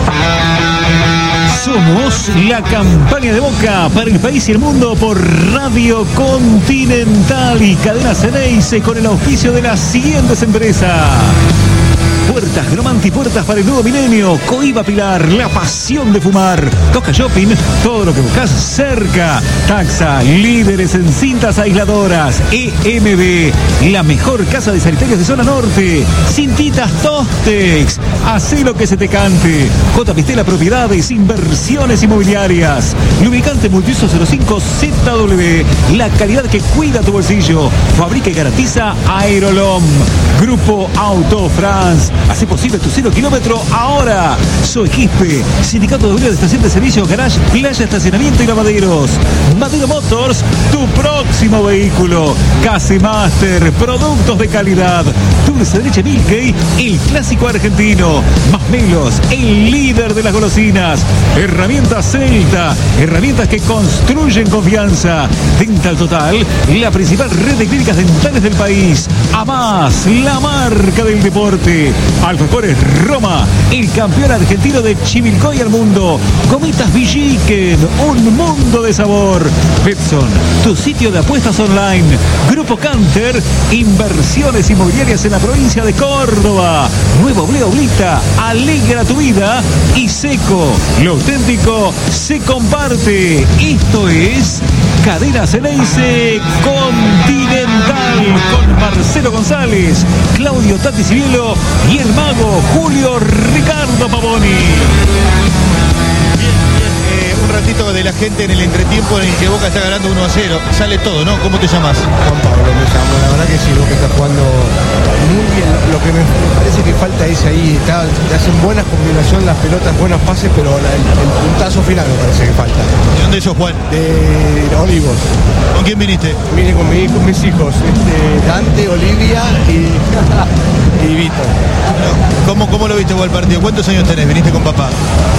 Somos la campaña de Boca para el país y el mundo por Radio Continental y Cadena Ceneice con el auspicio de las siguientes empresas. Puertas Gromanti, puertas para el nuevo milenio. Coiba Pilar, la pasión de fumar. Toca Shopping, todo lo que buscas cerca. Taxa, líderes en cintas aisladoras. E M B, la mejor casa de sanitarios de zona norte. Cintitas Tostex. Hacé lo que se te cante. J. Pistela Propiedades, inversiones inmobiliarias. Lubricante Multiuso cero cinco Z W, la calidad que cuida tu bolsillo. Fabrica y garantiza Aerolom. Grupo Auto France. Hace posible tu cero kilómetro ahora. Soy Quispe, Sindicato de Obreros de Estación de Servicio, Garage, Playa, Estacionamiento y Lavaderos. Madero Motors, tu próximo vehículo. Case Master, productos de calidad. Dulce de leche Milkey, el clásico argentino. Más Melos, el líder de las golosinas. Herramientas Celta, herramientas que construyen confianza. Dental Total, la principal red de clínicas dentales del país. A más, la marca del deporte. Alfajores Roma, el campeón argentino de Chivilcoy al mundo. Gomitas Villiquen, un mundo de sabor. Betson, tu sitio de apuestas online. Grupo Canter, inversiones inmobiliarias en la provincia de Córdoba. Nuevo Oblea Oblita, alegra tu vida. Y Seco, lo auténtico se comparte. Esto es Cadena Ceneice Continental con Marcelo González, Claudio Tati Civielo y el mago Julio Ricardo Pavoni. Un ratito de la gente en el entretiempo en el que Boca está ganando uno a cero. Sale todo, ¿no? ¿Cómo te llamas? Juan Pablo me llamo, la verdad que sí, Boca está jugando muy bien. Lo que me parece que falta es ahí, está, hacen buenas combinaciones las pelotas, buenos pases, pero la, el, el puntazo final me parece que falta. ¿De dónde sos, Juan? De Olivos. ¿Con quién viniste? Vine con mi hijo, mis hijos, este, Dante, Olivia y, y Vito. ¿Cómo, ¿Cómo lo viste vos el partido? ¿Cuántos años tenés? ¿Viniste con papá?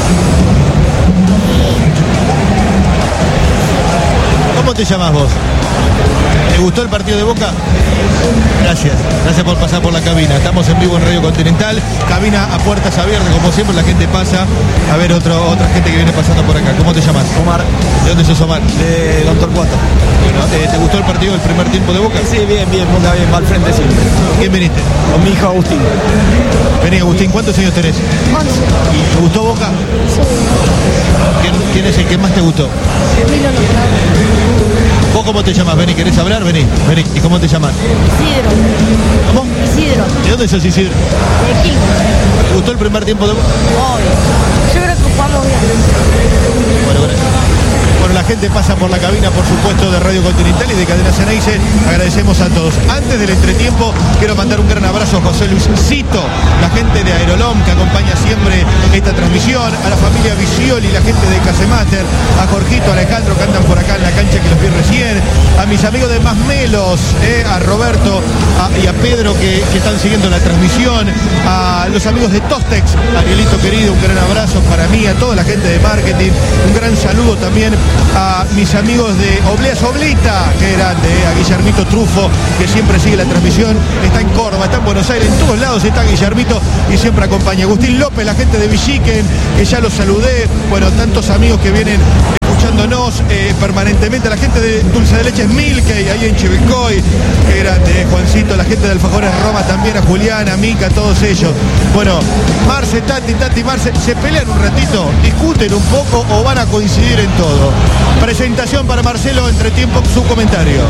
¿Cómo te llamas vos? ¿Te gustó el partido de Boca? Gracias, gracias por pasar por la cabina. Estamos en vivo en Radio Continental, cabina a puertas abiertas, como siempre la gente pasa a ver otro, otra gente que viene pasando por acá. ¿Cómo te llamas? Omar. ¿De dónde sos, Omar? De Doctor Cuatro. Bueno, ¿te, ¿te gustó el partido del primer tiempo de Boca? Sí, bien, bien, Boca bien, va al frente siempre. ¿Quién viniste? Con mi hijo Agustín. Vení, Agustín, ¿cuántos años tenés? once. ¿Te gustó Boca? Sí. ¿Quién, quién es el que más te gustó? Emilio Lozano. ¿Vos cómo te llamas? Vení, ¿querés hablar? Vení, vení. ¿Y cómo te llamas? Isidro. ¿Cómo? Isidro. ¿De dónde sos, Isidro? De Quilmes. ¿Te gustó el primer tiempo de Boca? Obvio. Yo creo que jugamos bien. Bueno, gracias. Bueno, la gente pasa por la cabina, por supuesto, de Radio Continental y de Cadena Ceneice. Agradecemos a todos. Antes del entretiempo, quiero mandar un gran abrazo a José Luis Cito, la gente de Aerolom que acompaña siempre esta transmisión, a la familia Visioli, la gente de Casemater, a Jorgito, a Alejandro que andan por acá en la cancha que los vi recién, a mis amigos de Más Melos, eh, a Roberto a, y a Pedro que, que están siguiendo la transmisión, a los amigos de Tostex, Arielito querido, un gran abrazo para mí, a toda la gente de marketing, un gran saludo también a mis amigos de Obleas Oblita, que grande, eh, a Guillermito Trufo, que siempre sigue la transmisión, está en Córdoba, está en Buenos Aires, en todos lados está Guillermito y siempre acompaña. Agustín López, la gente de Villiquen, que ya los saludé, bueno, tantos amigos que vienen escuchándonos eh, permanentemente, a la gente de Dulce de Leches Milkey, ahí en Chivilcoy, que grande, eh, Juancito, la gente de Alfajores Roma también, a Juliana, a Mica, todos ellos. Bueno, Marce, Tati, Tati, Marce, ¿se pelean un ratito? ¿Discuten un poco o van a coincidir en todo? Presentación para Marcelo, entretiempo, su comentario.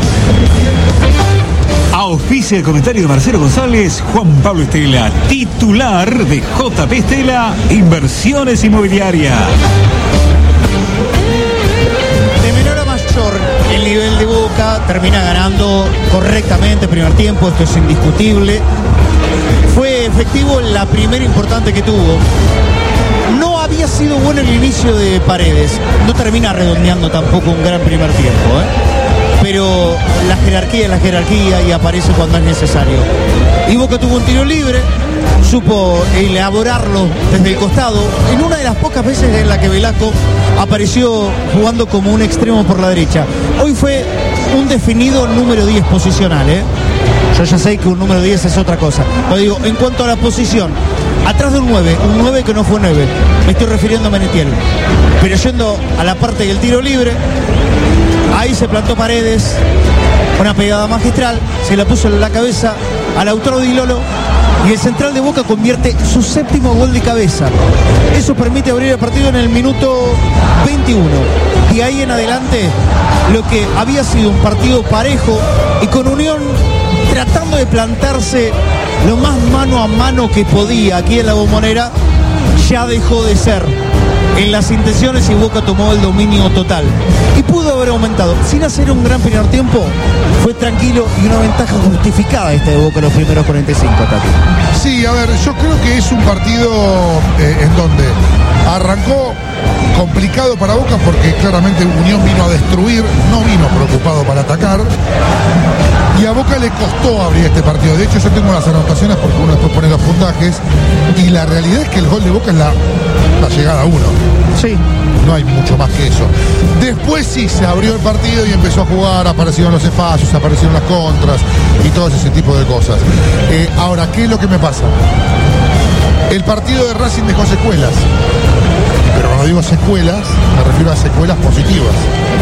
Auspicia el comentario de Marcelo González, Juan Pablo Estela, titular de J P Estela, Inversiones Inmobiliarias. De menor a mayor, el nivel de Boca termina ganando correctamente el primer tiempo, esto es indiscutible. Fue efectivo la primera importante que tuvo. No había sido bueno el inicio de Paredes, no termina redondeando tampoco un gran primer tiempo, ¿eh? Pero la jerarquía es la jerarquía y aparece cuando es necesario. Y Boca tuvo un tiro libre, supo elaborarlo desde el costado, en una de las pocas veces en la que Velasco apareció jugando como un extremo por la derecha. Hoy fue un definido número diez posicional, ¿eh? Yo ya sé que un número diez es otra cosa. Lo digo, en cuanto a la posición, atrás de un nueve, un nueve que no fue nueve, me estoy refiriendo a Menetiel. Pero yendo a la parte del tiro libre, ahí se plantó Paredes, una pegada magistral, se la puso en la cabeza al autor Di Lolo y el central de Boca convierte su séptimo gol de cabeza. Eso permite abrir el partido en el minuto veintiuno. Y ahí en adelante, lo que había sido un partido parejo y con Unión tratando de plantarse lo más mano a mano que podía aquí en la Bombonera, ya dejó de ser en las intenciones y Boca tomó el dominio total. Y pudo haber aumentado. Sin hacer un gran primer tiempo, fue tranquilo y una ventaja justificada esta de Boca en los primeros cuarenta y cinco, Tati. Sí, a ver, yo creo que es un partido eh, en donde arrancó complicado para Boca porque claramente Unión vino a destruir, no vino preocupado para atacar. Y a Boca le costó abrir este partido. De hecho, yo tengo las anotaciones porque uno después pone los puntajes. Y la realidad es que el gol de Boca es la, la llegada a uno. Sí. No hay mucho más que eso. Después sí se abrió el partido y empezó a jugar, aparecieron los espacios, aparecieron las contras y todo ese tipo de cosas. Eh, ahora, ¿qué es lo que me pasa? El partido de Racing dejó secuelas. Pero cuando digo secuelas, me refiero a secuelas positivas.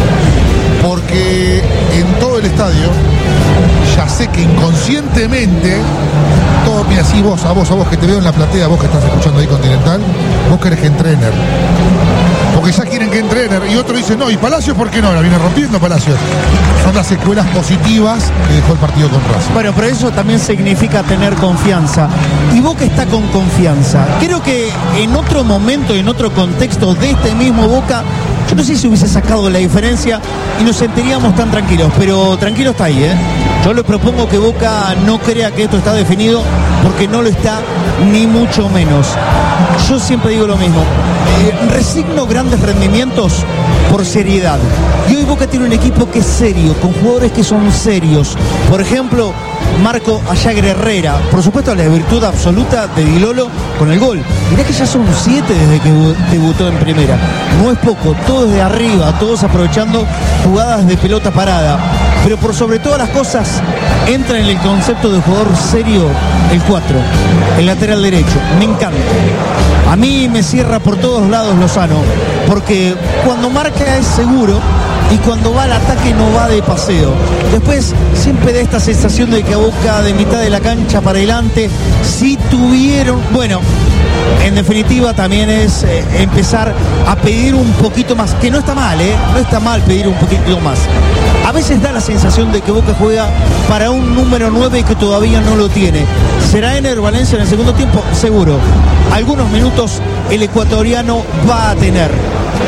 Porque en todo el estadio, ya sé que inconscientemente, todo, mira, así vos, a vos, a vos que te veo en la platea, vos que estás escuchando ahí Continental, vos querés que entrener. Porque ya quieren que entrener. Y otro dice, no, ¿y Palacios por qué no? La viene rompiendo Palacios. Son las secuelas positivas que dejó el partido con Racing. Bueno, pero eso también significa tener confianza. Y Boca está con confianza. Creo que en otro momento, en otro contexto de este mismo Boca, yo no sé si hubiese sacado la diferencia y nos sentiríamos tan tranquilos, pero tranquilo está ahí, ¿eh? Yo le propongo que Boca no crea que esto está definido, porque no lo está, ni mucho menos. Yo siempre digo lo mismo, eh, resigno grandes rendimientos por seriedad. Y hoy Boca tiene un equipo que es serio, con jugadores que son serios. Por ejemplo, Marco Ayagre Herrera, por supuesto la virtud absoluta de Di Lolo con el gol. Mirá que ya son siete desde que debutó en primera. No es poco, todos de arriba, todos aprovechando jugadas de pelota parada. Pero por sobre todas las cosas, entra en el concepto de jugador serio el cuatro, el lateral derecho. Me encanta. A mí me cierra por todos lados Lozano, porque cuando marca es seguro y cuando va al ataque no va de paseo. Después siempre da esta sensación de que a Boca de mitad de la cancha para adelante, si tuvieron, bueno, en definitiva también es eh, empezar a pedir un poquito más, que no está mal, ¿eh? No está mal pedir un poquito más. A veces da la sensación de que Boca juega para un número nueve que todavía no lo tiene. ¿Será Ener Valencia en el segundo tiempo? Seguro. Algunos minutos el ecuatoriano va a tener.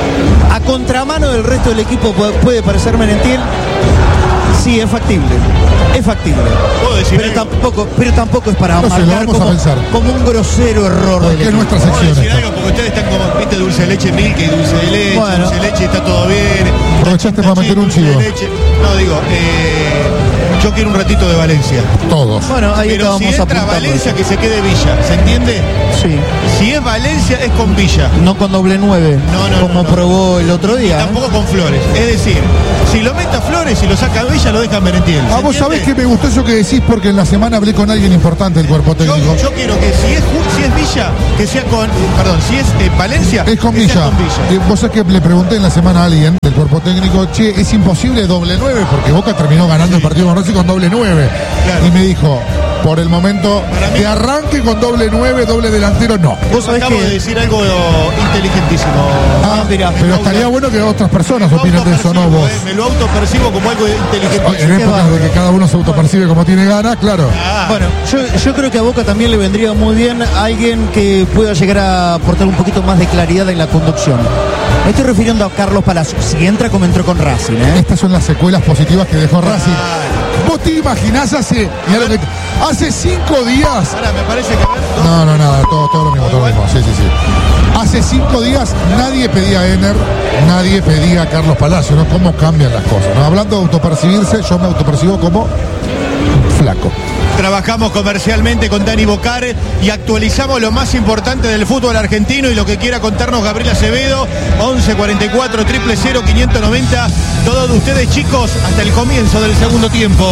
A contramano del resto del equipo puede, puede parecer Merentiel. Sí, es factible. Es factible. ¿Puedo decir pero algo? tampoco, pero tampoco es para No sé, lo marcar vamos a como, pensar. como un grosero error del Porque es equipo. nuestra ¿Puedo sección. decir esta. algo? Porque ustedes están como, viste, dulce de leche, milk y dulce de leche, Bueno. dulce de leche, está todo bien. Aprovechaste para meter un Dulce de chivo. leche. No, digo, eh, yo quiero un ratito de Valencia. Todos. Bueno, ahí Pero si estábamos entra apuntando. Valencia, que se quede Villa, ¿se entiende? Sí. Si es Valencia, es con Villa. No con doble nueve, No, no, como no, no. probó el otro Y día. ¿eh? tampoco con Flores. Es decir, si lo mete a Flores y lo saca a Villa, lo deja en Merentiel. ¿se Ah, vos entiende? sabés que me gustó eso que decís porque en la semana hablé con alguien importante del cuerpo Yo, técnico. yo quiero que si es, Ju- si es Villa, que sea con. Perdón, si es eh, Valencia, Es con que sea Villa. con Villa. Eh, Vos sabés que le pregunté en la semana a alguien del cuerpo técnico, che, es imposible doble nueve, porque Boca terminó ganando el partido con Racing con doble nueve. Claro. Y me dijo, por el momento, Para mí- que arranque con doble nueve, doble delantero, no. Vos sabés Acabo que- de decir algo inteligentísimo. Ah, mirá, pero me estaría auto- bueno que otras personas Me opinen de eso, no autopercibo, vos. eh, me lo autopercibo como algo inteligentísimo. En épocas de que cada uno se autopercibe como tiene ganas, claro. Ah, Bueno, yo, yo creo que a Boca también le vendría muy bien alguien que pueda llegar a aportar un poquito más de claridad en la conducción. Me estoy refiriendo a Carlos Palacios. Si entra como entró con Racing, ¿eh? Estas son las secuelas positivas que dejó Racing. ¿Vos te imaginás hace, mirá lo que- hace cinco días? ahora me parece que. a ver, dos- No, no, nada, todo, todo lo mismo, todo lo mismo, sí, sí, sí. Hace cinco días nadie pedía a Ener, nadie pedía a Carlos Palacio, ¿no? ¿Cómo cambian las cosas? ¿no? Hablando de autopercibirse, yo me autopercibo como flaco. Trabajamos comercialmente con Dani Bocar y actualizamos lo más importante del fútbol argentino y lo que quiera contarnos Gabriel Acevedo. Once cuarenta y cuatro, cero cero cero, quinientos noventa. Todos de ustedes, chicos, hasta el comienzo del segundo tiempo.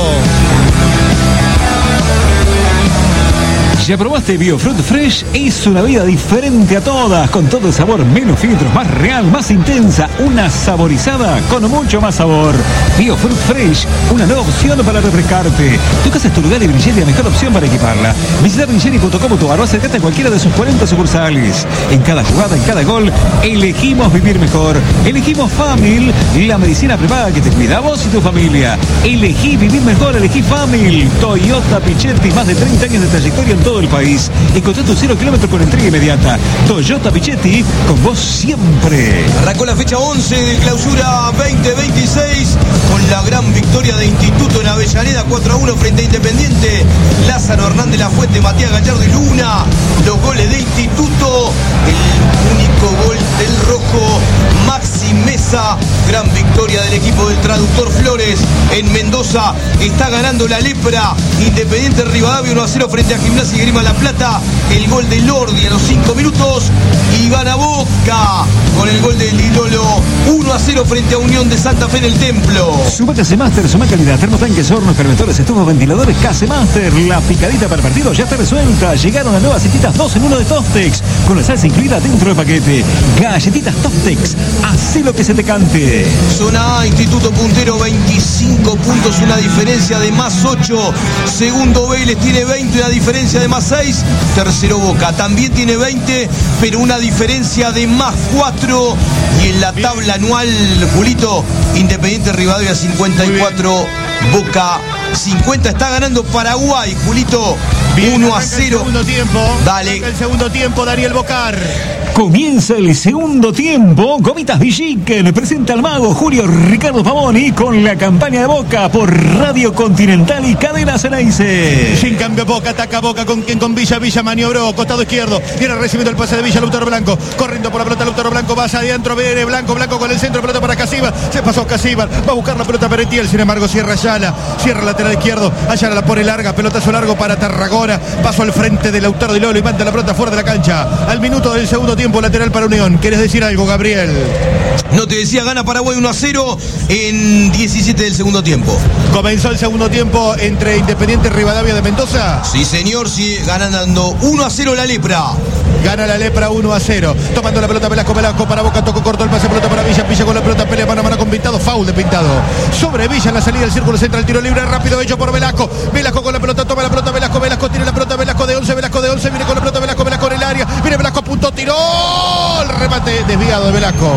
¿Ya probaste Biofruit Fresh? Es una vida diferente a todas, con todo el sabor, menos filtros, más real, más intensa, una saborizada con mucho más sabor. Biofruit Fresh, una nueva opción para refrescarte. Tu casa es tu lugar y Brilleri la mejor opción para equiparla. Visita brilleri punto com punto a r o acercate a cualquiera de sus cuarenta sucursales. En cada jugada, en cada gol, elegimos vivir mejor. Elegimos Famil, la medicina prepaga que te cuida a vos y tu familia. Elegí vivir mejor, elegí Famil. Toyota Pichetti, más de treinta años de trayectoria en todo el país. Encontrá tu cero kilómetro con entrega inmediata. Toyota Pichetti, con vos siempre. Arrancó la fecha once de clausura veinte veintiséis con la gran victoria de Instituto en Avellaneda cuatro a uno frente a Independiente. Lázaro Hernández Lafuente, Matías Gallardo y Luna. Los goles de Instituto. El único gol del rojo, Maxi Mesa. Gran victoria del equipo del traductor Flores en Mendoza. Está ganando la lepra. Independiente Rivadavia uno a cero frente a Gimnasia y Grima La Plata. El gol de Lordi a los cinco minutos. Y gana Boca con el gol del Lilolo uno a cero frente a Unión de Santa Fe en el Templo. Suma Case Master, suma calidad, termotanques, hornos, fermentores, estufas, ventiladores, Case Master. La picadita para el partido ya está resuelta. Llegaron las nuevas galletitas dos en uno de Tostex, con la salsa incluida dentro del paquete. Galletitas Tostex, hacé lo que se te cante. Zona A, Instituto puntero, veinticinco puntos, una diferencia de más ocho. Segundo Vélez tiene veinte, una diferencia de más seis. Tercero Boca también tiene veinte, pero una diferencia de más cuatro. Y en la tabla anual, Julito, Independiente Rivadavia cincuenta y cuatro, Boca cincuenta. Está ganando Paraguay, Julito, uno a Arranca el cero. segundo tiempo. Dale. Arranca el segundo tiempo, Daniel Bocar. Comienza el segundo tiempo. Gomitas Villiquen presenta al mago Julio Ricardo Pavoni con la campaña de Boca por Radio Continental y Cadena Ceneice. Sin cambio Boca, ataca Boca con quien con Villa, Villa maniobró, costado izquierdo, viene recibiendo el pase de Villa, Lautaro Blanco, corriendo por la pelota, Lautaro Blanco va hacia adentro, viene Blanco, Blanco con el centro, pelota para Casíbar, se pasó Casíbar, va a buscar la pelota Merentiel, sin embargo cierra Ayala, cierra el lateral izquierdo, Ayala la pone larga, pelotazo largo para Tarragona, paso al frente de Lautaro Di Lolo y manda la pelota fuera de la cancha, al minuto del segundo tiempo, lateral para Unión. ¿Querés decir algo, Gabriel? No te decía, gana Paraguay uno a cero en diecisiete del segundo tiempo. Comenzó el segundo tiempo entre Independiente y Rivadavia de Mendoza. Sí, señor, sí, ganando uno a cero la lepra. Gana la lepra uno a cero. Tomando la pelota Velasco, Velasco para Boca, tocó corto el pase, pelota para Villa, Villa con la pelota, pelea mano a mano con Pintado, foul de Pintado. Sobre Villa en la salida del círculo central, tiro libre rápido hecho por Velasco. Velasco con la pelota, toma la pelota, Velasco, Velasco tiene la pelota, Velasco de once, Velasco de once, viene con la pelota, Velasco, Velasco en el área, viene Velasco, punto, tiró, el remate desviado de Velasco.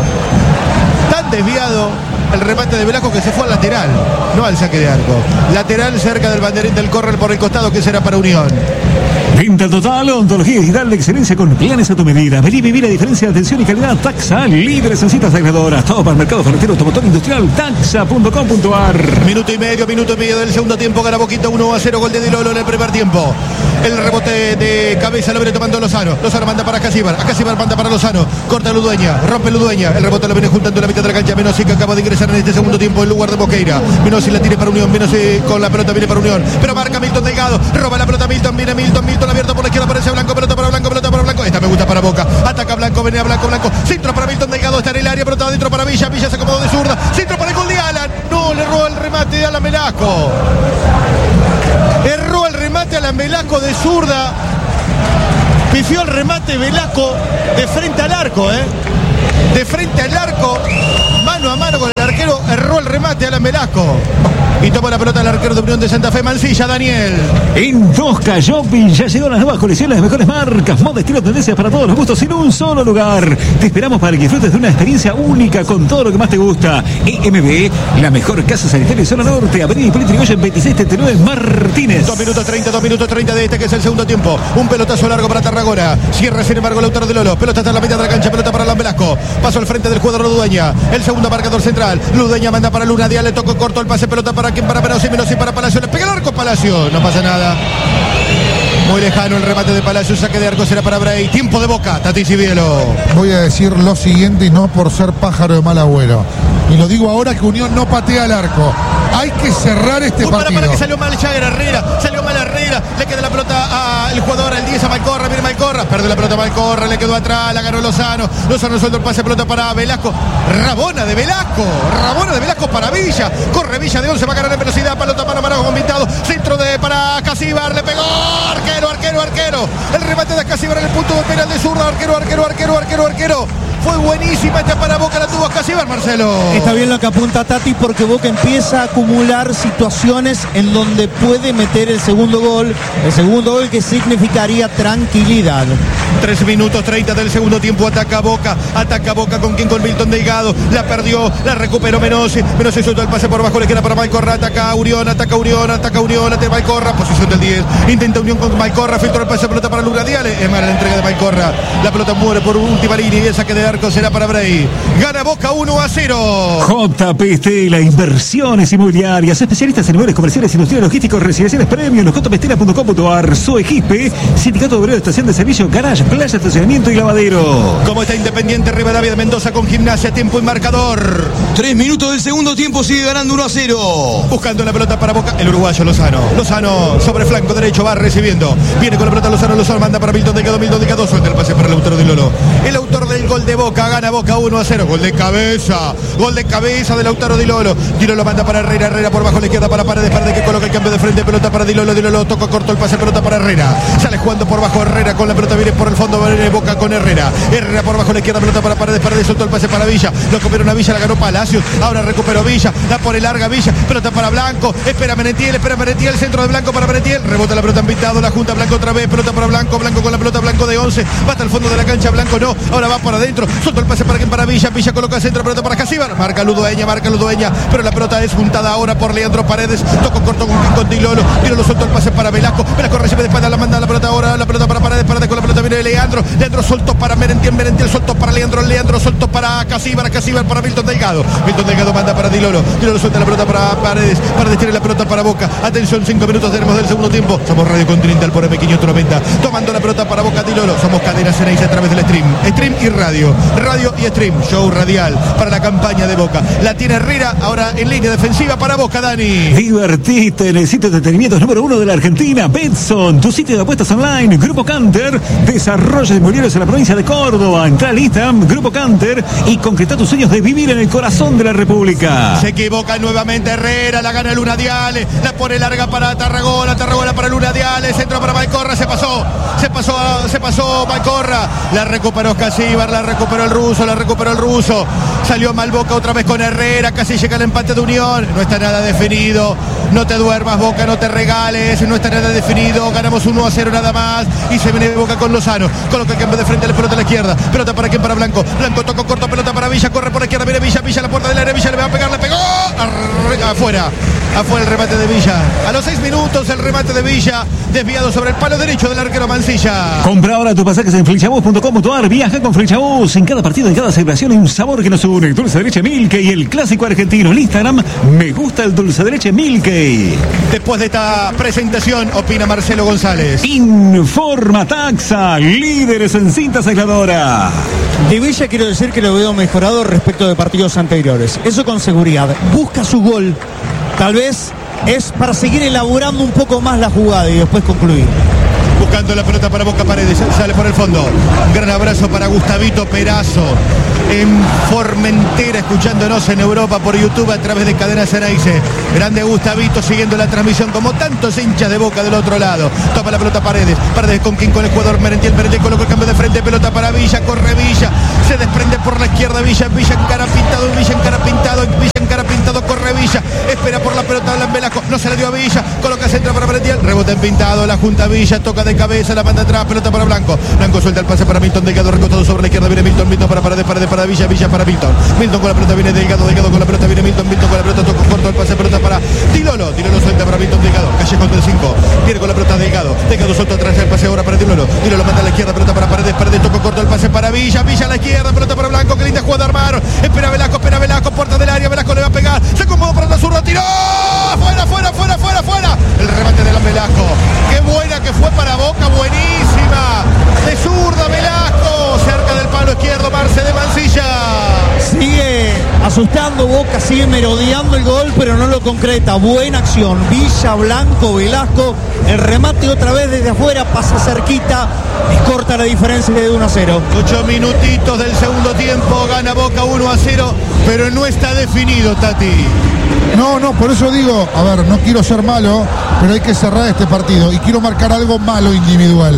Tan desviado el remate de Velasco que se fue al lateral, no al saque de arco. Lateral cerca del banderín del córner por el costado, que será para Unión. Venta total, ontología digital de excelencia con planes a tu medida. Vení y vivir la diferencia de atención y calidad. Taxa, líderes en citas agregadoras. Todo para el mercado ferretero, automotor industrial. Taxa punto com punto ar. Minuto y medio, minuto y medio del segundo tiempo. Gana Boquita uno a cero. Gol de Di Lolo en el primer tiempo. El rebote de cabeza lo viene tomando Lozano. Lozano manda para Casíbar. A Casíbar manda para Lozano. Corta Ludueña. Rompe Ludueña. El rebote lo viene juntando en la mitad de la cancha. Menossi, que acaba de ingresar en este segundo tiempo en lugar de Boqueira. Menossi la tiene para Unión. Menossi con la pelota viene para Unión. Pero marca Milton Delgado. Roba la pelota Milton. Viene Milton. Milton abierto por la izquierda. Aparece Blanco. Pelota para Blanco. Pelota para Blanco. Esta me gusta para Boca. Ataca Blanco. Viene a Blanco. Blanco. Centro para Milton Delgado. Está en el área. Pelota adentro para Villa. Villa se acomodó de zurda. Centro para el gol de Alan. No, le roba el remate de Alan Velasco. Erró el remate a Alan Velasco de zurda. Pifió el remate Velasco de frente al arco, ¿eh? De frente al arco. Mano a mano con el arquero. Erró el remate a Alan Velasco. Y toma la pelota el arquero de Unión de Santa Fe, Mancilla, Daniel. En Tosca Shopping ya llegó las nuevas colecciones, las mejores marcas, moda, estilo, tendencias para todos los gustos en un solo lugar. Te esperamos para que disfrutes de una experiencia única con todo lo que más te gusta. E M B, la mejor casa sanitaria en zona norte, Avenida Hipólito Yrigoyen veintiséis treinta y nueve Martínez. dos minutos treinta, dos minutos treinta de este que es el segundo tiempo. Un pelotazo largo para Tarragona. Cierra sin embargo Lautaro de Lolo. Pelota está en la mitad de la cancha, pelota para Alan Velasco. Paso al frente del jugador Ludueña. El segundo marcador central. Ludueña manda para Luna Díaz, le tocó corto el pase, pelota para quien, para Menossi, Menossi para Palacio, le pega el arco Palacio, no pasa nada. Muy lejano el remate de Palacio, saque de arco será para Bray. Tiempo de Boca, Tati Cibielo. Voy a decir lo siguiente y no por ser pájaro de mal agüero. Y lo digo ahora que Unión no patea el arco. Hay que cerrar este Uy, partido. Para, para que salió mal Jagger Herrera, salió mal Herrera, le queda la pelota al jugador, al diez a Malcorra, viene Malcorra, pierde la pelota Malcorra, le quedó atrás, la ganó Lozano, Lozano suelta el pase, pelota para Velasco, Rabona de Velasco, Rabona de Velasco para Villa, corre Villa de once, va a ganar en velocidad, pelota para Marajo convitado, centro de para Casíbar, le pegó, arquero, arquero, arquero, el remate de Casíbar en el punto de penal de zurda, arquero, arquero, arquero, arquero, arquero. Fue buenísima esta para Boca, la tuvo Casíbar, Marcelo. Está bien lo que apunta Tati porque Boca empieza a acumular situaciones en donde puede meter el segundo gol. El segundo gol que significaría tranquilidad. tres minutos treinta del segundo tiempo, ataca Boca, ataca Boca con quien, con Milton Delgado, la perdió, la recuperó Menossi, Menossi suelto el pase por abajo, le queda para Malcorra, ataca Urión, ataca Urión, ataca Urión, ataca Malcorra, posición del diez, intenta Unión con Malcorra, filtró el pase, pelota para Luna Díaz, es más la entrega de Malcorra, la pelota muere por última línea y el saque de arco será para Bray. Gana Boca uno a cero. J P Estela, inversiones inmobiliarias, especialistas en inmuebles comerciales, industriales, logísticos, residenciales, premios, j p estela punto com punto ar, Soegispe, Sindicato Obrero de Estación de Servicio, Garage, Playa, Estacionamiento y Lavadero. Como está Independiente Rivadavia de Mendoza con Gimnasia, tiempo y marcador. Tres minutos del segundo tiempo, sigue ganando uno a cero. Buscando la pelota para Boca, el uruguayo Lozano. Lozano sobre flanco derecho, va recibiendo. Viene con la pelota Lozano, Lozano manda para Milton Delgado, Milton Delgado, suelta el pase para el autor de Lolo. El autor del gol de Boca, gana Boca uno a cero. Gol de cabeza, gol de cabeza del Lautaro Di Lolo. Di Lolo manda para Herrera, Herrera por bajo la izquierda para Paredes, Paredes que coloca el cambio de frente, pelota para Di Lolo, Di Lolo toca corto el pase, pelota para Herrera. Sale jugando por bajo Herrera con la pelota, viene por el fondo, viene Boca con Herrera. Herrera por bajo la izquierda, pelota para Paredes, Paredes soltó el pase para Villa. Lo copiaron a Villa, la ganó Palacios. Ahora recuperó Villa, la pone larga Villa, pelota para Blanco, espera Merentiel, espera Merentiel, centro de Blanco para Merentiel, rebota la pelota en pintado, la junta Blanco otra vez, pelota para Blanco, Blanco con la pelota, Blanco de once, va hasta el fondo de la cancha, Blanco no, ahora va para adentro, soltó el pase para quien, para Villa, Villa coloca centro, pelota para Casíbar, marca Ludueña, marca Ludueña, pero la pelota es juntada ahora por Leandro Paredes, tocó corto con, con Di Lolo, Di Lolo soltó el pase para Velasco, Velasco recibe de espalda, la manda la pelota ahora, la pelota para Paredes, Paredes con la pelota viene Leandro, Leandro soltó para Merentiel, Merentiel soltó para Leandro, Leandro soltó para Casíbar, Casíbar para Milton Delgado, Milton Delgado manda para Di Lolo, Di Lolo suelta la pelota para Paredes, Paredes tiene la pelota para Boca, atención, cinco minutos tenemos del segundo tiempo, somos Radio Continental por M quinientos noventa, tomando la pelota para Boca, Di Lolo, somos Cadena Ceneice a través del stream, stream y radio, radio y stream, show radial para la campaña de Boca, la tiene Herrera, ahora en línea defensiva para Boca, Dani. Divertiste en el sitio de entretenimientos número uno de la Argentina, Betson, tu sitio de apuestas online, Grupo Canter, desarrollo de inmobiliarios en la provincia de Córdoba, entra al Instagram, Grupo Canter y concreta tus sueños de vivir en el corazón de la República. Se equivoca nuevamente Herrera, la gana Luna Diale, la pone larga para Tarragona, Tarragona para Luna Diale, centro para Malcorra, se pasó, se pasó, se pasó Malcorra, la recuperó Casíbar, la recuperó el ruso, la recuperó el ruso, salió mal Boca otra vez con Herrera, casi llega el empate de Unión, no está nada definido, no te duermas Boca, no te regales, no está nada definido, ganamos uno a cero nada más y se viene Boca con Lozano, coloca el cambio de frente, la pelota a la izquierda, pelota para quien, para Blanco, Blanco tocó corto, pelota para Villa, corre por la izquierda, viene Villa, Villa la puerta del área, Villa le va a pegar, le pegó, afuera. Afuera el remate de Villa. A los seis minutos el remate de Villa, desviado sobre el palo derecho del arquero Mancilla. Compra ahora tus pasajes en flechabús punto com punto a r. Viaja con Flechabús. En cada partido, en cada celebración hay un sabor que nos une. Dulce de leche Milkey y el clásico argentino. En Instagram, me gusta el dulce de leche Milkey. Después de esta presentación, opina Marcelo González. Informa Taxa, líderes en cintas aisladoras. De Villa quiero decir que lo veo mejorado respecto de partidos anteriores. Eso con seguridad. Busca su gol. Tal vez es para seguir elaborando un poco más la jugada y después concluir. Buscando la pelota para Boca Paredes, sale por el fondo. Un gran abrazo para Gustavito Perazo en Formentera, escuchándonos en Europa por YouTube a través de Cadena Ceneice. Grande Gustavito siguiendo la transmisión como tantos hinchas de Boca del otro lado. Toma la pelota Paredes, Paredes con quien con el jugador Merentiel, Merentiel coloca el cambio de frente, pelota para Villa, corre Villa, se desprende por la izquierda Villa, Villa en cara pintado, Villa en cara pintado, Villa en cara pintado, corre Villa, espera por la pelota Blan Velasco, no se la dio a Villa, coloca centro para Merentiel, rebota en pintado, la junta Villa, toca de cabeza, la manda atrás, pelota para Blanco, Blanco suelta el pase para Milton, Delgado recostado sobre la izquierda, viene Milton, Milton para Paredes, Paredes para Villa, Villa para Milton, Milton con la pelota viene Delgado, Delgado con la pelota viene Milton, Milton con la pelota, toca corto el pase, pelota para Tilolo, Tilolo suelta para Milton, Delgado, Callejón del cinco, viene con la pelota Delgado, Delgado suelta atrás el pase ahora para Tilolo, Tilolo manda a la izquierda, pelota para Paredes, Paredes toca corto el pase para Villa, Villa a la izquierda, pelota para Blanco, que linda jugada armar, espera Velasco, espera Velasco, puerta del área, Velasco le va a pegar, se acomodó para la zurda, tiró, fuera, fuera, fuera, fuera, fuera, el remate de la Velasco, qué buena que fue para Boca, buenísima, de zurda Velasco, cerca del palo izquierdo, Marce de Mancilla. Sigue asustando Boca, sigue merodeando el gol, pero no lo concreta. Buena acción, Villa, Blanco, Velasco, el remate otra vez desde afuera, pasa cerquita y corta la diferencia de uno a cero. Ocho minutitos del segundo tiempo, gana Boca uno a cero, pero no está definido, Tati. No, no, por eso digo, a ver, no quiero ser malo, pero hay que cerrar este partido y quiero marcar algo malo individual.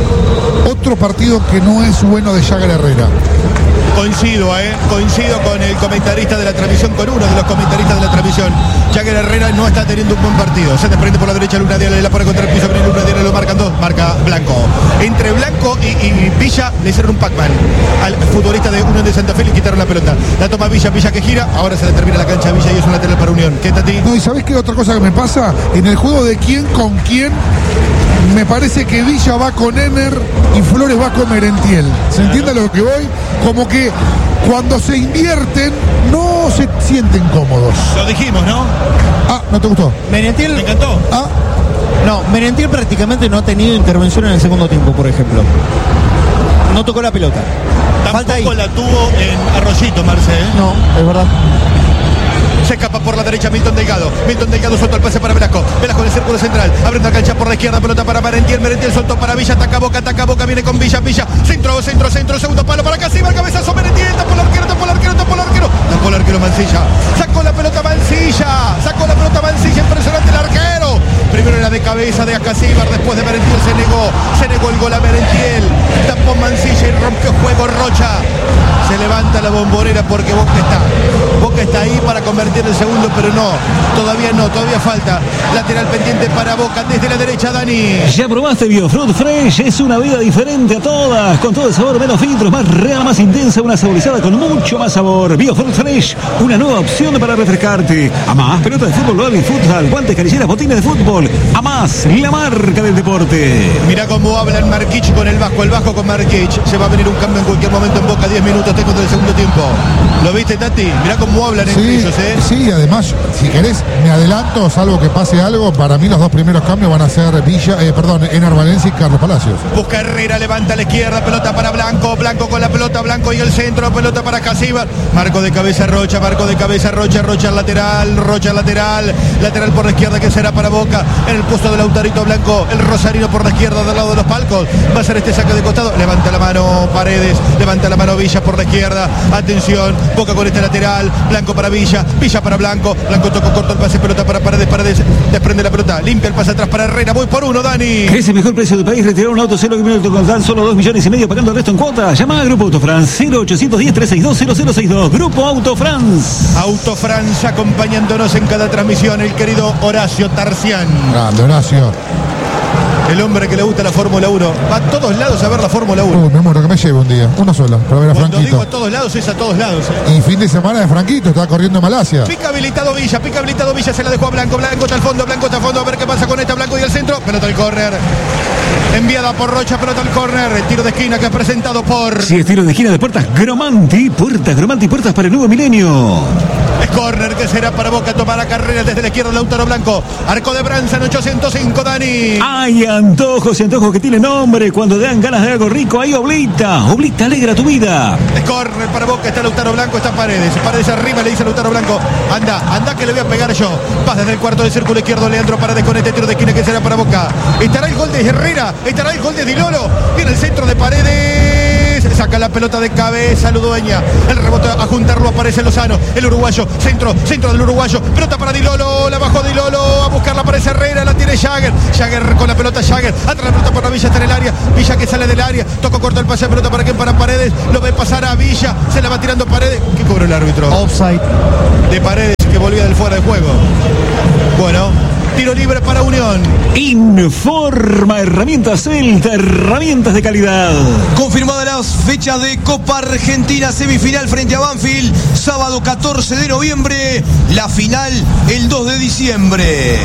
Otro partido que no es bueno de Jagger Herrera. Coincido, eh, coincido con el comentarista de la transmisión, con uno de los comentaristas de la transmisión. Jagger Herrera no está teniendo un buen partido. Se desprende por la derecha Luna Diana, la pone contra el piso, viene Luna Diana, lo marcan dos, marca Blanco. Entre Blanco y, y Villa le hicieron un Pac-Man al futbolista de Unión de Santa Fe, le quitaron la pelota. La toma Villa, Villa que gira, ahora se le termina la cancha a Villa y es un lateral para Unión. ¿Qué, Tati? No, y ¿sabés qué otra cosa que me pasa? En el juego de quién con quién, me parece que Villa va con Ener y Flores va con Merentiel. ¿Se entiende a lo que voy? Como que cuando se invierten no se sienten cómodos. Lo dijimos, ¿no? Ah, ¿no te gustó? Merentiel. Me encantó. Ah, No, Merentiel prácticamente no ha tenido intervención en el segundo tiempo, por ejemplo. No tocó la pelota. Falta ahí. Tampoco la tuvo en Arroyito, Marce, ¿eh? No, es verdad. Se escapa por la derecha Milton Delgado. Milton Delgado suelta el pase para Velasco. Velasco en el círculo central. Abriendo la cancha por la izquierda. Pelota para Merentiel. Merentiel soltó para Villa. Ataca Boca, ataca Boca. Viene con Villa. Villa. Centro, centro, centro. Segundo palo para Casiva. El cabezazo Merentiel. Tapó el arquero, tapó el arquero, tapó el arquero. Tapó el arquero Mancilla. Sacó la pelota Mancilla. Sacó la pelota Mancilla. Impresionante el arquero. Primero era de cabeza de Acasíbar. Después de Merentiel se negó. Se negó el gol a Merentiel. Tapó Mancilla y rompió juego Rocha. Se levanta la bombonera porque Boca está. Boca está ahí para convertir el segundo, pero no, todavía no, todavía falta. Lateral pendiente para Boca desde la derecha, Dani. ¿Ya probaste Biofruit Fresh? Es una vida diferente a todas, con todo el sabor, menos filtros, más real, más intensa, una saborizada con mucho más sabor. Biofruit Fresh, una nueva opción para refrescarte. A más, pelota de fútbol, vóley, futsal, guantes, canilleras, botines de fútbol. A más, la marca del deporte. Mirá cómo hablan Marquich con el Vasco, el Vasco con Marquich. Se va a venir un cambio en cualquier momento en Boca, diez minutos tengo del segundo tiempo. ¿Lo viste, Tati? Mirá cómo hablan entre sí, ellos, ¿eh? Sí, además, si querés, me adelanto, salvo que pase algo, para mí los dos primeros cambios van a ser Villa, eh, perdón, Ener Valencia y Carlos Palacios. Busca Herrera, levanta a la izquierda, pelota para Blanco, Blanco con la pelota, Blanco y el centro, pelota para Casíbar, marco de cabeza Rocha, marco de cabeza Rocha, Rocha al lateral, Rocha al lateral, lateral por la izquierda que será para Boca, en el puesto del Lautarito Blanco, el Rosarino por la izquierda del lado de los palcos, va a ser este saque de costado, levanta la mano Paredes, levanta la mano Villa por la izquierda, atención, Boca con este lateral, Blanco para Villa, Villa para Blanco, Blanco tocó corto el pase, pelota para Paredes, Paredes desprende la pelota, limpia el pase atrás para Herrera, voy por uno, Dani. ¿Querés el mejor precio del país? Retirar un auto cero kilómetros con tan solo dos millones y medio pagando el resto en cuotas. Llama a Grupo Autofrance cero ochocientos diez, trescientos sesenta y dos, cero cero sesenta y dos. Grupo Autofrance. Autofrance acompañándonos en cada transmisión, el querido Horacio Tarcián. Grande, Horacio. El hombre que le gusta la Fórmula uno va a todos lados a ver la Fórmula uno. Uy, me muero, que me lleve un día. Una sola, para ver a Cuando Franquito. digo a todos lados, es a todos lados. ¿eh? Y fin de semana de Franquito, está corriendo en Malasia. Pica habilitado Villa, pica habilitado Villa, se la dejó a Blanco. Blanco está al fondo, Blanco está al fondo. A ver qué pasa con esta. Blanco y el centro. Pelota al córner. Enviada por Rocha, pelota al córner. El tiro de esquina que es presentado por... Sí, es tiro de esquina de Puertas Gromanti. Puertas Gromanti, puertas para el nuevo milenio. Es córner que será para Boca. Tomará carrera desde la izquierda Lautaro Blanco. Arco de Branza en ochocientos cinco, Dani. Hay antojos y antojos que tienen nombre. Cuando te dan ganas de algo rico, hay Oblita. Oblita alegra tu vida. Es córner para Boca. Está Lautaro Blanco, está Paredes. Paredes arriba, le dice a Lautaro Blanco. Anda, anda que le voy a pegar yo. Paz desde el cuarto del círculo izquierdo. Leandro Paredes con este tiro de esquina que será para Boca. Estará el gol de Herrera. Estará el gol de Di Lolo. Viene el centro de Paredes. Saca la pelota de cabeza Ludueña. El rebote a juntarlo aparece Lozano. El uruguayo. Centro, centro del uruguayo. Pelota para Di Lolo. La bajó Di Lolo. A buscarla aparece Herrera. La tiene Jagger. Jagger con la pelota Jagger. Atrás la pelota para Villa. Está en el área. Villa que sale del área. Toca corto el pase de pelota para quién, para Paredes. Lo ve pasar a Villa. Se la va tirando Paredes. ¿Qué cobró el árbitro? Offside. De Paredes que volvía del fuera de juego. Bueno. Tiro libre para Unión. Informa Herramientas Celta, herramientas de calidad. Confirmadas las fechas de Copa Argentina, semifinal frente a Banfield, sábado catorce de noviembre, la final el dos de diciembre.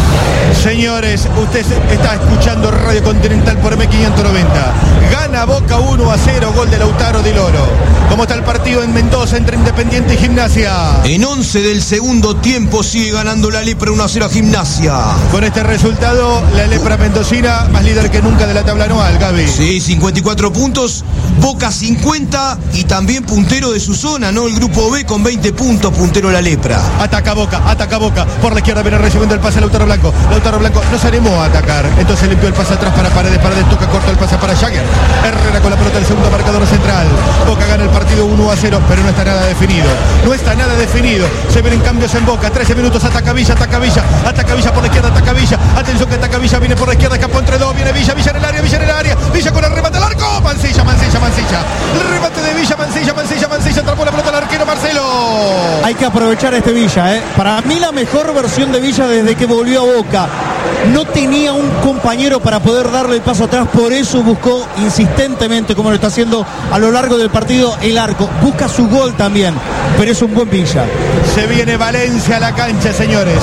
Señores, usted está escuchando Radio Continental por M quinientos noventa. Gana Boca uno a cero, gol de Lautaro Di Lolo. ¿Cómo está el partido en Mendoza entre Independiente y Gimnasia? En once del segundo tiempo sigue ganando la Lepra uno a cero a Gimnasia. Con este resultado, la Lepra mendocina más líder que nunca de la tabla anual, Gaby. Sí, cincuenta y cuatro puntos, Boca cincuenta y también puntero de su zona, ¿no? El grupo B con veinte puntos, puntero la Lepra. Ataca Boca, ataca Boca. Por la izquierda viene recibiendo el pase a Lautaro Blanco. Lautaro Blanco no se animó a atacar. Entonces limpió el pase atrás para Paredes. Paredes toca corto el pase para Jagger. Herrera con la pelota del segundo marcador central. Boca gana el partido uno a cero, pero no está nada definido. No está nada definido. Se vienen cambios en Boca. trece minutos, ataca Villa, ataca Villa. Ataca Villa por la izquierda, ataca Villa. Atención que ataca Villa, viene por la izquierda, escapó entre dos. Viene Villa, Villa en el área, Villa en el área. Villa con el remate al arco. Mancilla, Mancilla, Mancilla. El remate de Villa, Mancilla, Mancilla, Mancilla. Atrapó la pelota al arquero Marcelo. Hay que aprovechar este Villa, ¿eh? Para mí la mejor versión de Villa desde que volvió a Boca. No tenía un compañero para poder darle el paso atrás, por eso buscó insistentemente, como lo está haciendo a lo largo del partido, el arco. Busca su gol también, pero es un buen Villa. Se viene Valencia a la cancha, señores.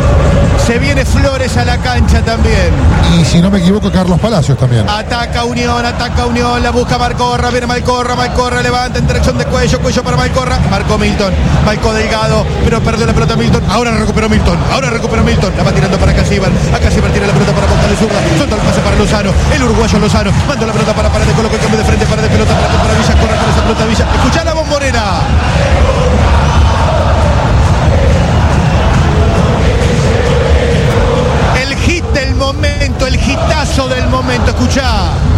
Se viene Flores a la cancha también. Y si no me equivoco, Carlos Palacios también. Ataca Unión, ataca Unión, la busca Malcorra, viene Malcorra, Malcorra levanta en dirección de cuello, cuello para Malcorra, marcó Milton, marcó Delgado, pero perdió la pelota Milton, ahora recuperó Milton, ahora recuperó Milton, la va tirando para Casíbar, a Casíbar tira la pelota para Boca de zurda, suelta el pase para Lozano, el uruguayo Lozano, manda la pelota para Paredes, coloca el cambio de frente, para de pelota para, para Villa, corre con esa pelota Villa, escuchá la bombonera. El hit del momento, el hitazo del momento, escuchá.